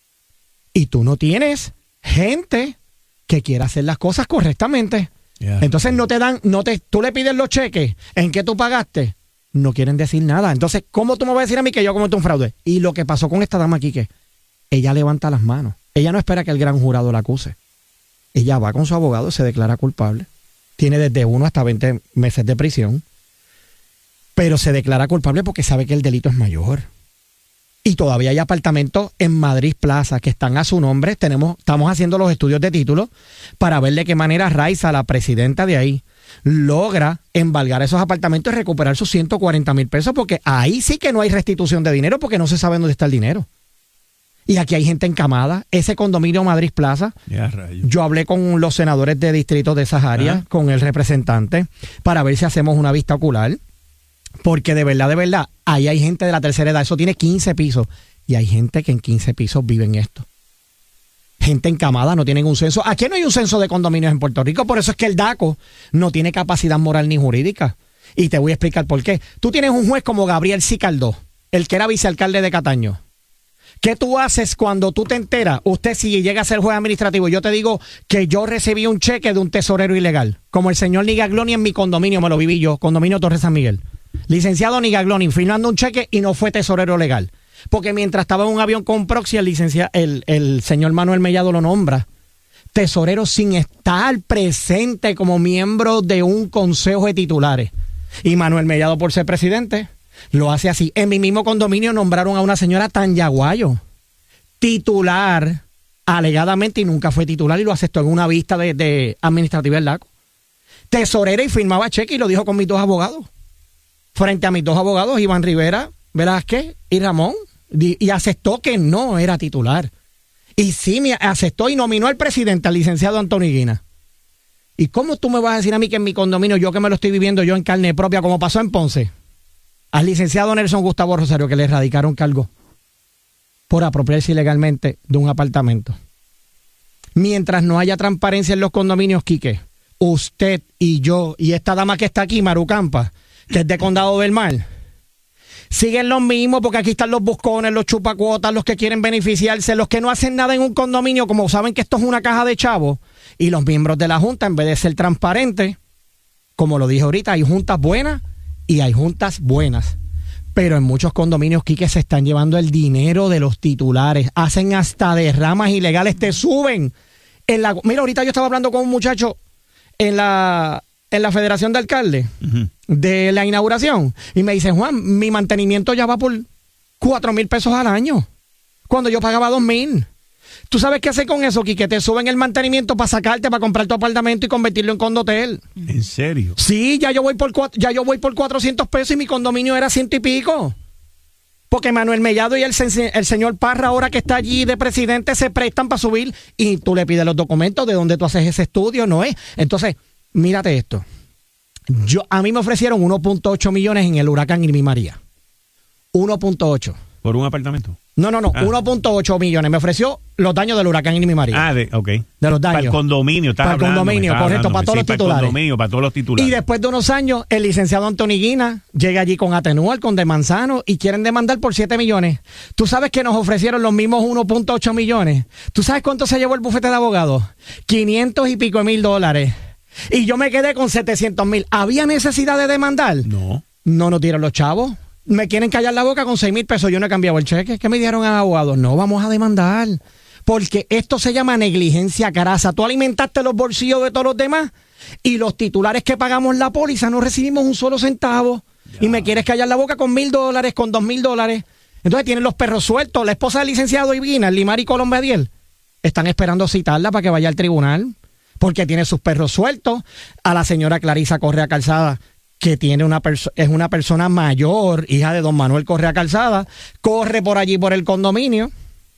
y tú no tienes gente que quiera hacer las cosas correctamente. Yeah. Entonces tú le pides los cheques, ¿en qué tú pagaste? No quieren decir nada. Entonces, ¿cómo tú me vas a decir a mí que yo cometí un fraude? Y lo que pasó con esta dama aquí, que ella levanta las manos. Ella no espera que el gran jurado la acuse. Ella va con su abogado, se declara culpable. Tiene desde 1 hasta 20 meses de prisión. Pero se declara culpable porque sabe que el delito es mayor. Y todavía hay apartamentos en Madrid Plaza que están a su nombre. Estamos haciendo los estudios de título para ver de qué manera Raiza, la presidenta de ahí, logra embargar esos apartamentos y recuperar sus 140,000 pesos, porque ahí sí que no hay restitución de dinero porque no se sabe dónde está el dinero. Y aquí hay gente encamada. Ese condominio Madrid Plaza, yo hablé con los senadores de distrito de esas áreas, con el representante, para ver si hacemos una vista ocular. Porque de verdad, ahí hay gente de la tercera edad. Eso tiene 15 pisos. Y hay gente que en 15 pisos vive en esto. Gente encamada, no tienen un censo. Aquí no hay un censo de condominios en Puerto Rico. Por eso es que el DACO no tiene capacidad moral ni jurídica. Y te voy a explicar por qué. Tú tienes un juez como Gabriel Cicaldó, el que era vicealcalde de Cataño. ¿Qué tú haces cuando tú te enteras? Usted, si llega a ser juez administrativo, yo te digo que yo recibí un cheque de un tesorero ilegal. Como el señor Nigagloni en mi condominio, me lo viví yo, condominio Torres San Miguel. Licenciado Nigagloni firmando un cheque y no fue tesorero legal. Porque mientras estaba en un avión con proxy, el señor Manuel Mellado lo nombra tesorero sin estar presente como miembro de un consejo de titulares. Y Manuel Mellado, por ser presidente, lo hace así. En mi mismo condominio nombraron a una señora Tanyaguayo titular, alegadamente, y nunca fue titular, y lo aceptó en una vista de administrativa del DACO. Tesorera y firmaba cheque, y lo dijo con mis 2 abogados. Frente a mis 2 abogados, Iván Rivera Velázquez y Ramón, y aceptó que no era titular. Y sí, me aceptó y nominó al presidente, al licenciado Antonio Higuina. ¿Y cómo tú me vas a decir a mí que en mi condominio, yo que me lo estoy viviendo yo en carne propia, como pasó en Ponce, al licenciado Nelson Gustavo Rosario, que le erradicaron cargo por apropiarse ilegalmente de un apartamento? Mientras no haya transparencia en los condominios, Quique, usted y yo y esta dama que está aquí, Maru Campa, que es de Condado del Mar, siguen los mismos, porque aquí están los buscones, los chupacuotas, los que quieren beneficiarse, los que no hacen nada en un condominio, como saben que esto es una caja de chavos, y los miembros de la Junta, en vez de ser transparentes, como lo dije ahorita, hay juntas buenas y hay juntas buenas. Pero en muchos condominios, Quique, se están llevando el dinero de los titulares, hacen hasta derramas ilegales, te suben. Mira, ahorita yo estaba hablando con un muchacho en la Federación de Alcaldes de la inauguración, y me dice: Juan, mi mantenimiento ya va por 4,000 pesos al año, cuando yo pagaba 2,000. ¿Tú sabes qué hace con eso, Quique? Te suben el mantenimiento para sacarte, para comprar tu apartamento y convertirlo en condotel. ¿En serio? Sí, ya yo voy por 400 pesos y mi condominio era 100 y pico. Porque Manuel Mellado y el señor Parra, ahora que está allí de presidente, se prestan para subir, y tú le pides los documentos de dónde tú haces ese estudio, ¿no es? Entonces, mírate esto. A mí me ofrecieron 1.8 millones en el huracán Irma y María. 1.8. ¿Por un apartamento? No, 1.8 millones. Me ofreció los daños del huracán Irma y María. Ok. De los daños. Para el condominio, para el condominio, correcto, para todos los titulares. Para el condominio, para todos los titulares. Y después de unos años, el licenciado Anthony Guina llega allí con Atenual, con De Manzano, y quieren demandar por 7 millones. ¿Tú sabes que nos ofrecieron los mismos 1.8 millones? ¿Tú sabes cuánto se llevó el bufete de abogados? 500 y pico mil dólares. Y yo me quedé con 700,000. ¿Había necesidad de demandar? No. No tiran los chavos. Me quieren callar la boca con 6,000 pesos. Yo no he cambiado el cheque. ¿Qué me dijeron a abogados? No, vamos a demandar. Porque esto se llama negligencia crasa. Tú alimentaste los bolsillos de todos los demás y los titulares que pagamos la póliza no recibimos un solo centavo. Ya. Y me quieres callar la boca con $1,000, con $2,000. Entonces tienen los perros sueltos. La esposa del licenciado Ivina, Limari Colombediel, están esperando citarla para que vaya al tribunal porque tiene sus perros sueltos. A la señora Clarisa Correa Calzada, que tiene es una persona mayor, hija de don Manuel Correa Calzada, corre por allí por el condominio.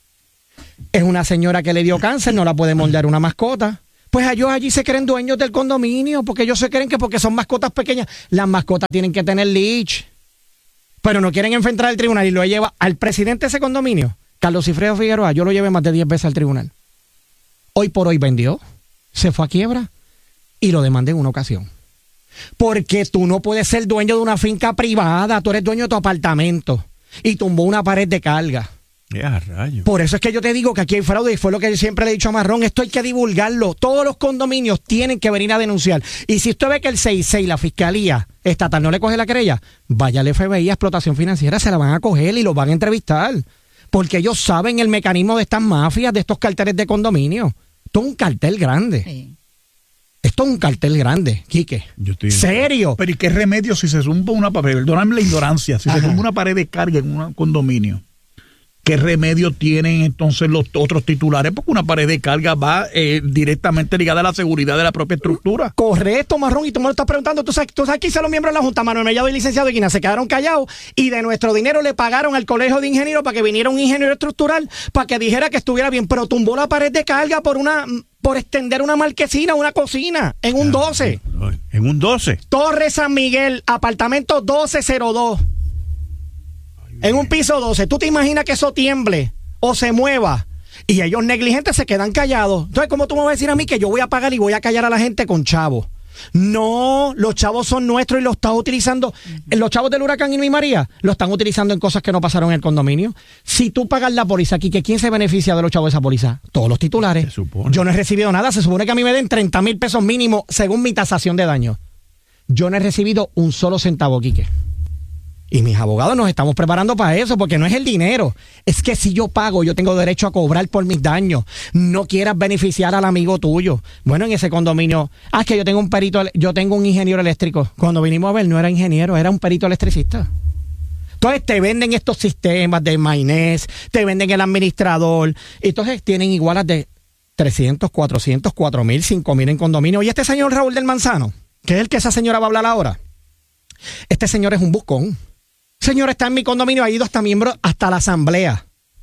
Es una señora que le dio cáncer, no la puede moldear una mascota. Pues ellos allí se creen dueños del condominio, porque ellos se creen que porque son mascotas pequeñas, las mascotas tienen que tener leash. Pero no quieren enfrentar al tribunal y lo lleva al presidente de ese condominio, Carlos Cifredo Figueroa. Yo lo llevé más de 10 veces al tribunal. Hoy por hoy vendió, se fue a quiebra y lo demandé en una ocasión. Porque tú no puedes ser dueño de una finca privada, tú eres dueño de tu apartamento y tumbó una pared de carga. Rayo. Por eso es que yo te digo que aquí hay fraude y fue lo que yo siempre le he dicho a Marrón, esto hay que divulgarlo. Todos los condominios tienen que venir a denunciar. Y si usted ve que el 6-6, la Fiscalía Estatal, no le coge la querella, vaya al FBI a Explotación Financiera, se la van a coger y lo van a entrevistar. Porque ellos saben el mecanismo de estas mafias, de estos carteles de condominio. Esto es un cartel grande. Sí. Esto es un cartel grande, Quique. ¿Serio? Pero ¿y qué remedio si se zumba una pared? Perdóname la ignorancia. Si se zumba una pared de carga en un condominio, ¿qué remedio tienen entonces los otros titulares? Porque una pared de carga va directamente ligada a la seguridad de la propia estructura. Correcto, Marrón, y tú me lo estás preguntando. Tú sabes que hice los miembros de la Junta, Manuel Mellado y licenciado Guina, se quedaron callados y de nuestro dinero le pagaron al colegio de ingenieros para que viniera un ingeniero estructural para que dijera que estuviera bien, pero tumbó la pared de carga por extender una marquesina, una cocina, en un 12. ¿En un 12? Torre San Miguel, apartamento 1202. En un piso 12. ¿Tú te imaginas que eso tiemble o se mueva? Y ellos negligentes se quedan callados. Entonces, ¿cómo tú me vas a decir a mí que yo voy a pagar y voy a callar a la gente con chavos? No, los chavos son nuestros y los están utilizando. Los chavos del huracán Irma y María lo están utilizando en cosas que no pasaron en el condominio. Si tú pagas la póliza aquí, ¿quién se beneficia de los chavos de esa póliza? Todos los titulares. Yo no he recibido nada. Se supone que a mí me den 30,000 pesos mínimo según mi tasación de daño. Yo no he recibido un solo centavo, Quique. Y mis abogados nos estamos preparando para eso, porque no es el dinero. Es que si yo pago, yo tengo derecho a cobrar por mis daños. No quieras beneficiar al amigo tuyo. Bueno, en ese condominio, es que yo tengo un ingeniero eléctrico. Cuando vinimos a ver, no era ingeniero, era un perito electricista. Entonces te venden estos sistemas de Mainés, te venden el administrador. Entonces tienen igualas de 300, 400, 4,000, 5,000 en condominio. Y este señor Raúl del Manzano, que es el que esa señora va a hablar ahora, este señor es un buscón. Señor, está en mi condominio, ha ido hasta miembro, hasta la asamblea.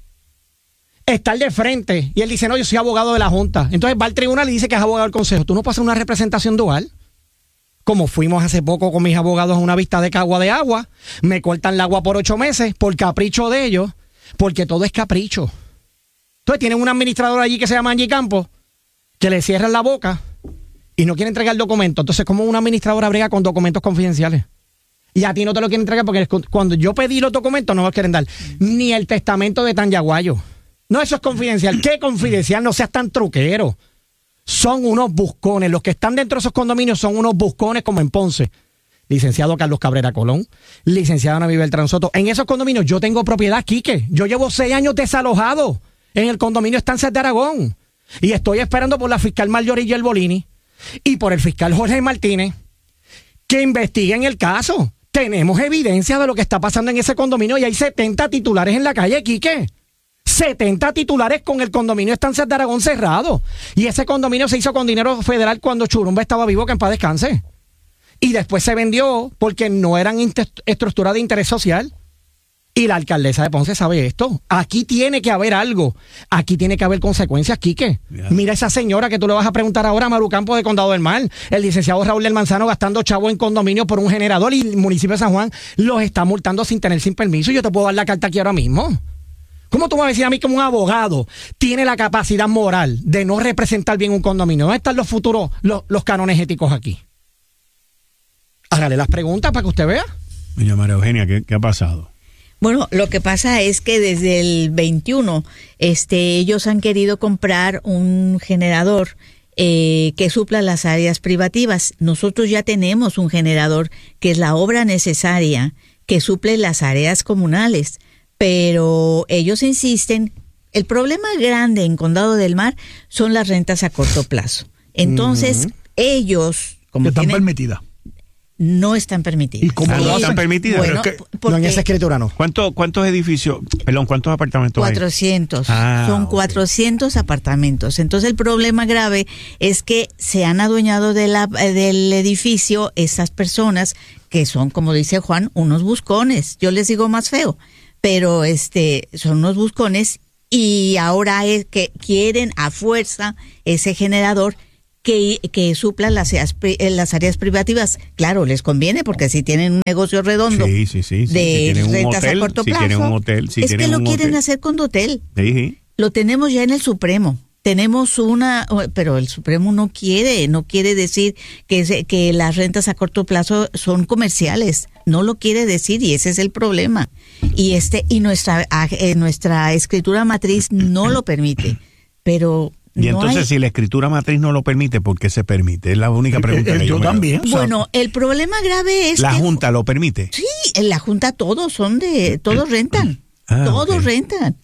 Está el de frente y él dice, no, yo soy abogado de la Junta. Entonces va al tribunal y dice que es abogado del consejo. ¿Tú no puedes hacer una representación dual? Como fuimos hace poco con mis abogados a una vista de Cagua de Agua, me cortan el agua por 8 meses por capricho de ellos, porque todo es capricho. Entonces tienen un administrador allí que se llama Angie Campos, que le cierran la boca y no quiere entregar el documento. Entonces, ¿cómo una administradora brega con documentos confidenciales? Y a ti no te lo quieren entregar porque cuando yo pedí los documentos no me los quieren dar. Ni el testamento de Tanyaguayo. No, eso es confidencial. ¿Qué confidencial? No seas tan truquero. Son unos buscones. Los que están dentro de esos condominios son unos buscones como en Ponce. Licenciado Carlos Cabrera Colón, licenciado Ana Beltrán Soto. En esos condominios yo tengo propiedad, Quique. Yo llevo 6 años desalojado en el condominio Estancias de Aragón. Y estoy esperando por la fiscal Marjorie Yerbolini y por el fiscal Jorge Martínez que investiguen el caso. Tenemos evidencia de lo que está pasando en ese condominio y hay 70 titulares en la calle, Quique. 70 titulares con el condominio Estancias de Aragón cerrado. Y ese condominio se hizo con dinero federal cuando Churumba estaba vivo, que en paz descanse. Y después se vendió porque no eran estructuras de interés social. Y la alcaldesa de Ponce sabe esto. Aquí tiene que haber algo. Aquí tiene que haber consecuencias, Quique. Yeah. Mira esa señora que tú le vas a preguntar ahora a Maru Campos de Condado del Mar. El licenciado Raúl del Manzano gastando chavo en condominio por un generador y el municipio de San Juan los está multando sin permiso. Yo te puedo dar la carta aquí ahora mismo. ¿Cómo tú vas a decir a mí que un abogado tiene la capacidad moral de no representar bien un condominio? ¿Dónde están los futuros, los cánones éticos aquí? Hágale las preguntas para que usted vea. Doña María Eugenia, ¿qué ha pasado? Bueno, lo que pasa es que desde el 21, ellos han querido comprar un generador que supla las áreas privativas. Nosotros ya tenemos un generador que es la obra necesaria que suple las áreas comunales, pero ellos insisten. El problema grande en Condado del Mar son las rentas a corto plazo. Entonces, ellos, como están permitidas. No están permitidas. ¿Y cómo no están permitidas? Bueno, no, en esa escritura no. ¿Cuántos edificios, cuántos apartamentos 400. hay? Son 400 apartamentos. Entonces el problema grave es que se han adueñado del edificio estas personas que son, como dice Juan, unos buscones. Yo les digo más feo, pero son unos buscones y ahora es que quieren a fuerza ese generador que suplan las áreas privativas. Claro, les conviene porque si tienen un negocio redondo de rentas a corto plazo, es que lo quieren hacer con Dotel. Sí. Lo tenemos ya en el Supremo. Tenemos pero el Supremo no quiere decir que las rentas a corto plazo son comerciales. No lo quiere decir y ese es el problema. Y nuestra escritura matriz no lo permite. Pero y entonces, si la escritura matriz no lo permite, ¿por qué se permite? Es la única pregunta que yo también. Bueno, el problema grave es ¿La Junta lo permite? Sí, en la Junta todos rentan. Todos rentan.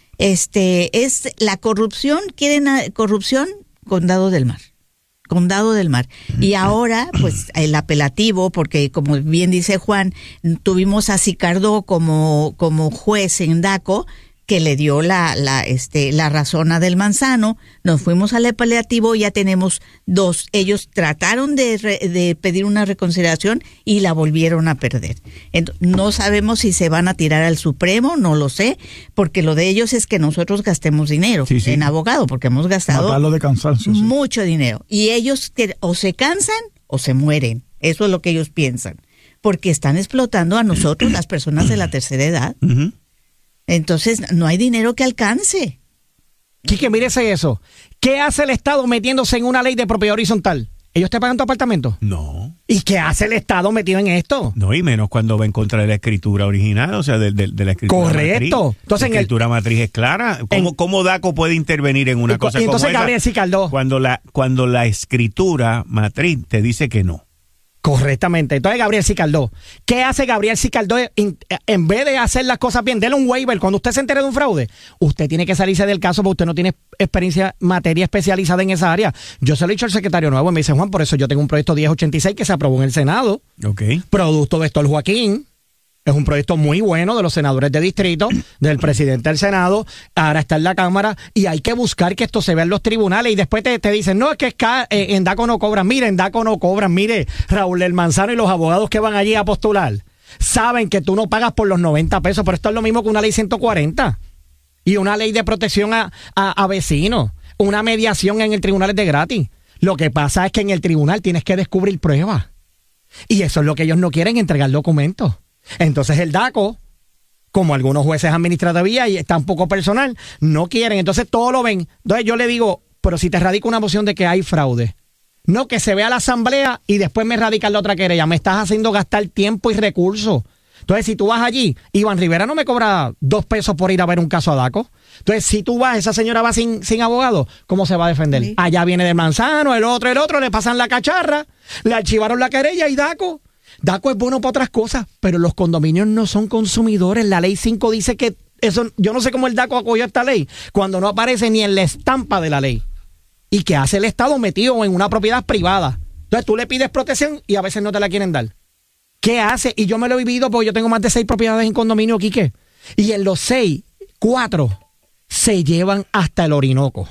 Es la corrupción, corrupción, Condado del Mar. Y ahora, pues, el apelativo, porque como bien dice Juan, tuvimos a Sicardó como juez en DACO, que le dio la razón a Del Manzano. Nos fuimos al apelativo, ya tenemos 2. Ellos trataron de pedir una reconsideración y la volvieron a perder. Entonces, no sabemos si se van a tirar al Supremo, no lo sé, porque lo de ellos es que nosotros gastemos dinero en abogado, porque hemos gastado matarlo de cansancio, mucho dinero. Y ellos o se cansan o se mueren. Eso es lo que ellos piensan, porque están explotando a nosotros, las personas de la tercera edad. Entonces, no hay dinero que alcance. Quique, mírese eso. ¿Qué hace el Estado metiéndose en una ley de propiedad horizontal? ¿Ellos te pagan tu apartamento? No. ¿Y qué hace el Estado metido en esto? No, y menos cuando va en contra de la escritura original, o sea, de la escritura correcto. matriz. Entonces, la escritura matriz es clara. ¿Cómo DACO puede intervenir en una cosa como esa? Entonces, Gabriel Sicardó. Cuando la escritura matriz te dice que no. Correctamente. Entonces, Gabriel Sicardó, ¿qué hace Gabriel Sicardó en vez de hacer las cosas bien? Dele un waiver. Cuando usted se entere de un fraude, usted tiene que salirse del caso porque usted no tiene materia especializada en esa área. Yo se lo he dicho al secretario nuevo y me dice, Juan, por eso yo tengo un proyecto 1086 que se aprobó en el Senado. Producto de Héctor Joaquín. Es un proyecto muy bueno de los senadores de distrito, del presidente del Senado, ahora está en la Cámara y hay que buscar que esto se vea en los tribunales y después te dicen, no, es que en DACO no cobran. Mire, en DACO no cobran. Mire, Raúl Del Manzano y los abogados que van allí a postular saben que tú no pagas por los 90 pesos, pero esto es lo mismo que una ley 140 y una ley de protección a vecinos, una mediación en el tribunal es de gratis. Lo que pasa es que en el tribunal tienes que descubrir pruebas y eso es lo que ellos no quieren, entregar documentos. Entonces el DACO, como algunos jueces administrativos y está un poco personal, no quieren, entonces todo lo ven. Entonces yo le digo, pero si te radica una moción de que hay fraude, no que se vea la asamblea y después me radican la otra querella, me estás haciendo gastar tiempo y recursos. Entonces si tú vas allí, Iván Rivera no me cobra 2 pesos por ir a ver un caso a DACO. Entonces si tú vas, esa señora va sin abogado, ¿cómo se va a defender? Sí. Allá viene Del Manzano, el otro, le pasan la cacharra, le archivaron la querella y DACO es bueno para otras cosas, pero los condominios no son consumidores. La ley 5 dice que eso, yo no sé cómo el DACO acogió esta ley cuando no aparece ni en la estampa de la ley. ¿Y qué hace el Estado metido en una propiedad privada? Entonces tú le pides protección y a veces no te la quieren dar. ¿Qué hace? Y yo me lo he vivido porque yo tengo más de 6 propiedades en condominio, Quique. Y en los 6, 4 se llevan hasta el Orinoco.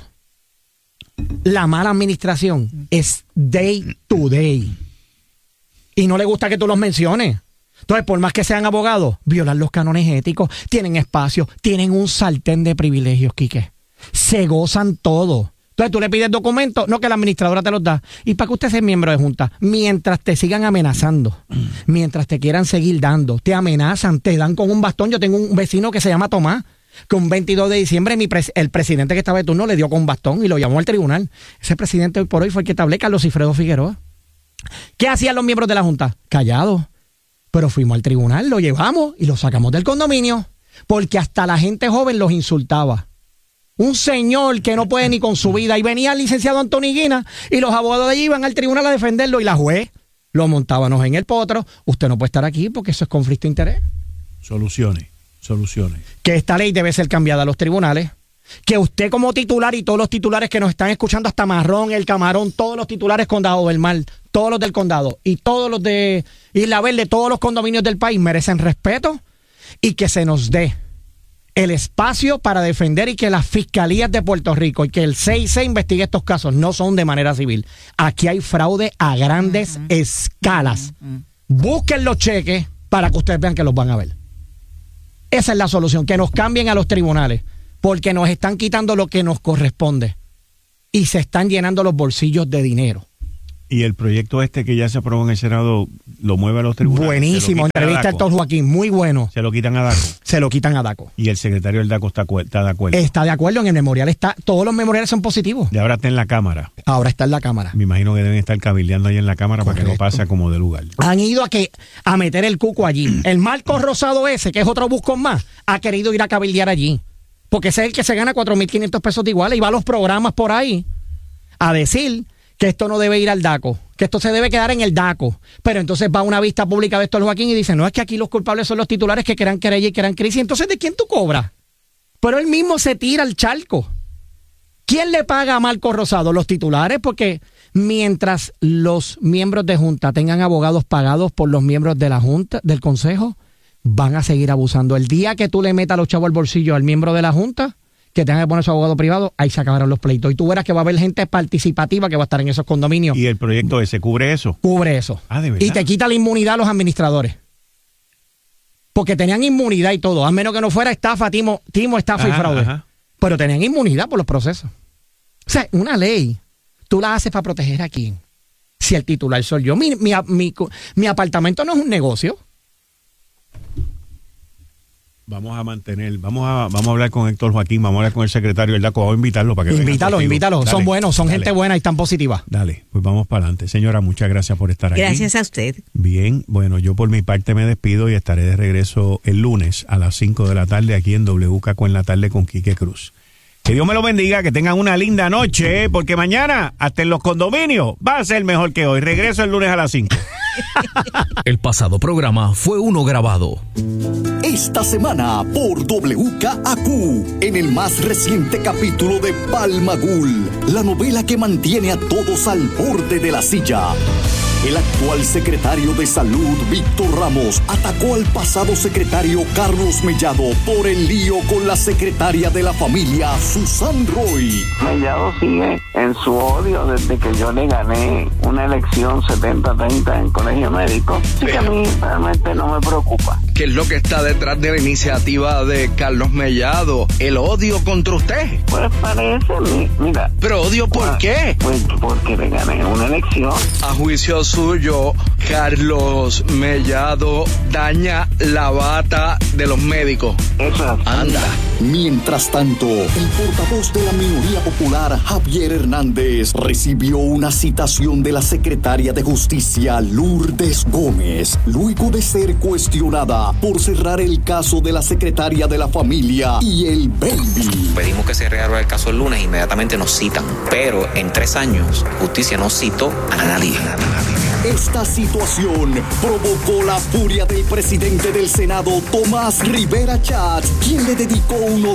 La mala administración es day to day. Y no le gusta que tú los menciones. Entonces, por más que sean abogados, violan los cánones éticos, tienen espacio, tienen un sartén de privilegios, Quique. Se gozan todo. Entonces, tú le pides documentos, no que la administradora te los da. Y para que usted sea miembro de junta, mientras te sigan amenazando, mientras te quieran seguir dando, te amenazan, te dan con un bastón. Yo tengo un vecino que se llama Tomás, que un 22 de diciembre el presidente que estaba de turno le dio con bastón y lo llamó al tribunal. Ese presidente hoy por hoy fue el que te hablé, Carlos Cifredo Figueroa. ¿Qué hacían los miembros de la Junta? Callados. Pero fuimos al tribunal, lo llevamos y lo sacamos del condominio, porque hasta la gente joven los insultaba. Un señor que no puede ni con su vida, y venía el licenciado Antonio Guina y los abogados de allí iban al tribunal a defenderlo y la juez lo montábamos en el potro. Usted no puede estar aquí porque eso es conflicto de interés. Soluciones. Que esta ley debe ser cambiada a los tribunales. Que usted como titular y todos los titulares que nos están escuchando, hasta Marrón, El Camarón, todos los titulares Condado del Mar, todos los del condado y todos los de Isla Verde, todos los condominios del país merecen respeto y que se nos dé el espacio para defender y que las fiscalías de Puerto Rico y que el CIC investigue estos casos. No son de manera civil. Aquí hay fraude a grandes escalas. Busquen los cheques para que ustedes vean que los van a ver. Esa es la solución, que nos cambien a los tribunales, porque nos están quitando lo que nos corresponde y se están llenando los bolsillos de dinero. Y el proyecto que ya se aprobó en el Senado lo mueve a los tribunales. Buenísimo, entrevista al doctor Joaquín, muy bueno. Se lo quitan a DACO. Se lo quitan a DACO. Y el secretario del DACO está de acuerdo. Está de acuerdo, en el memorial todos los memoriales son positivos. Y ahora está en la Cámara. Ahora está en la Cámara. Me imagino que deben estar cabildeando ahí en la Cámara. Correcto. Para que no pase como de lugar. Han ido a meter el cuco allí. El Marcos Rosado ese, que es otro buscón más, ha querido ir a cabildear allí. Porque ese es el que se gana 4.500 pesos de igual y va a los programas por ahí a decir que esto no debe ir al DACO, que esto se debe quedar en el DACO. Pero entonces va a una vista pública de Héctor Joaquín y dice, no, es que aquí los culpables son los titulares que crean querella y crean crisis. Entonces, ¿de quién tú cobras? Pero él mismo se tira al charco. ¿Quién le paga a Marcos Rosado? Los titulares, porque mientras los miembros de Junta tengan abogados pagados por los miembros de la Junta, del Consejo, van a seguir abusando. El día que tú le metas los chavos al bolsillo al miembro de la Junta, que tenga que poner su abogado privado, ahí se acabaron los pleitos. Y tú verás que va a haber gente participativa que va a estar en esos condominios. ¿Y el proyecto ese cubre eso? Cubre eso. Ah, ¿de verdad? Y te quita la inmunidad a los administradores. Porque tenían inmunidad y todo, a menos que no fuera estafa, timo, estafa y fraude. Ajá. Pero tenían inmunidad por los procesos. O sea, una ley, tú la haces para proteger a quién. Si el titular soy yo, mi apartamento no es un negocio. Vamos a hablar con Héctor Joaquín, vamos a hablar con el secretario del DACO, vamos a invitarlo para que Invítalo. Dale, son buenos, son gente buena y están positiva. Dale, pues vamos para adelante. Señora, muchas gracias por estar aquí. Gracias a usted. Bien, bueno, yo por mi parte me despido y estaré de regreso el lunes a las 5 de la tarde aquí en WKQ en la tarde con Quique Cruz. Que Dios me lo bendiga, que tengan una linda noche, porque mañana, hasta en los condominios, va a ser mejor que hoy. Regreso el lunes a las 5. El pasado programa fue uno grabado. Esta semana por WKAQ, en el más reciente capítulo de Palmagul, la novela que mantiene a todos al borde de la silla. El actual secretario de Salud, Víctor Ramos, atacó al pasado secretario Carlos Mellado por el lío con la secretaria de la familia, Susan Roy. Mellado sigue en su odio desde que yo le gané una elección 70-30 en colegio médico. Así que a mí realmente no me preocupa. ¿Qué es lo que está detrás de la iniciativa de Carlos Mellado? ¿El odio contra usted? Pues parece, mira. ¿Pero odio por qué? Pues porque le gané una elección. A juicio suyo, Carlos Mellado daña la bata de los médicos. Eso. Anda. Mientras tanto, el portavoz de la minoría popular, Javier Hernández, recibió una citación de la secretaria de Justicia, Lourdes Gómez, luego de ser cuestionada por cerrar el caso de la secretaria de la familia y el baby. Pedimos que se reabra el caso el lunes, inmediatamente nos citan, pero en 3 años, justicia no citó a nadie. Esta situación provocó la furia del presidente del Senado, Tomás Rivera Chatz, quien le dedicó unos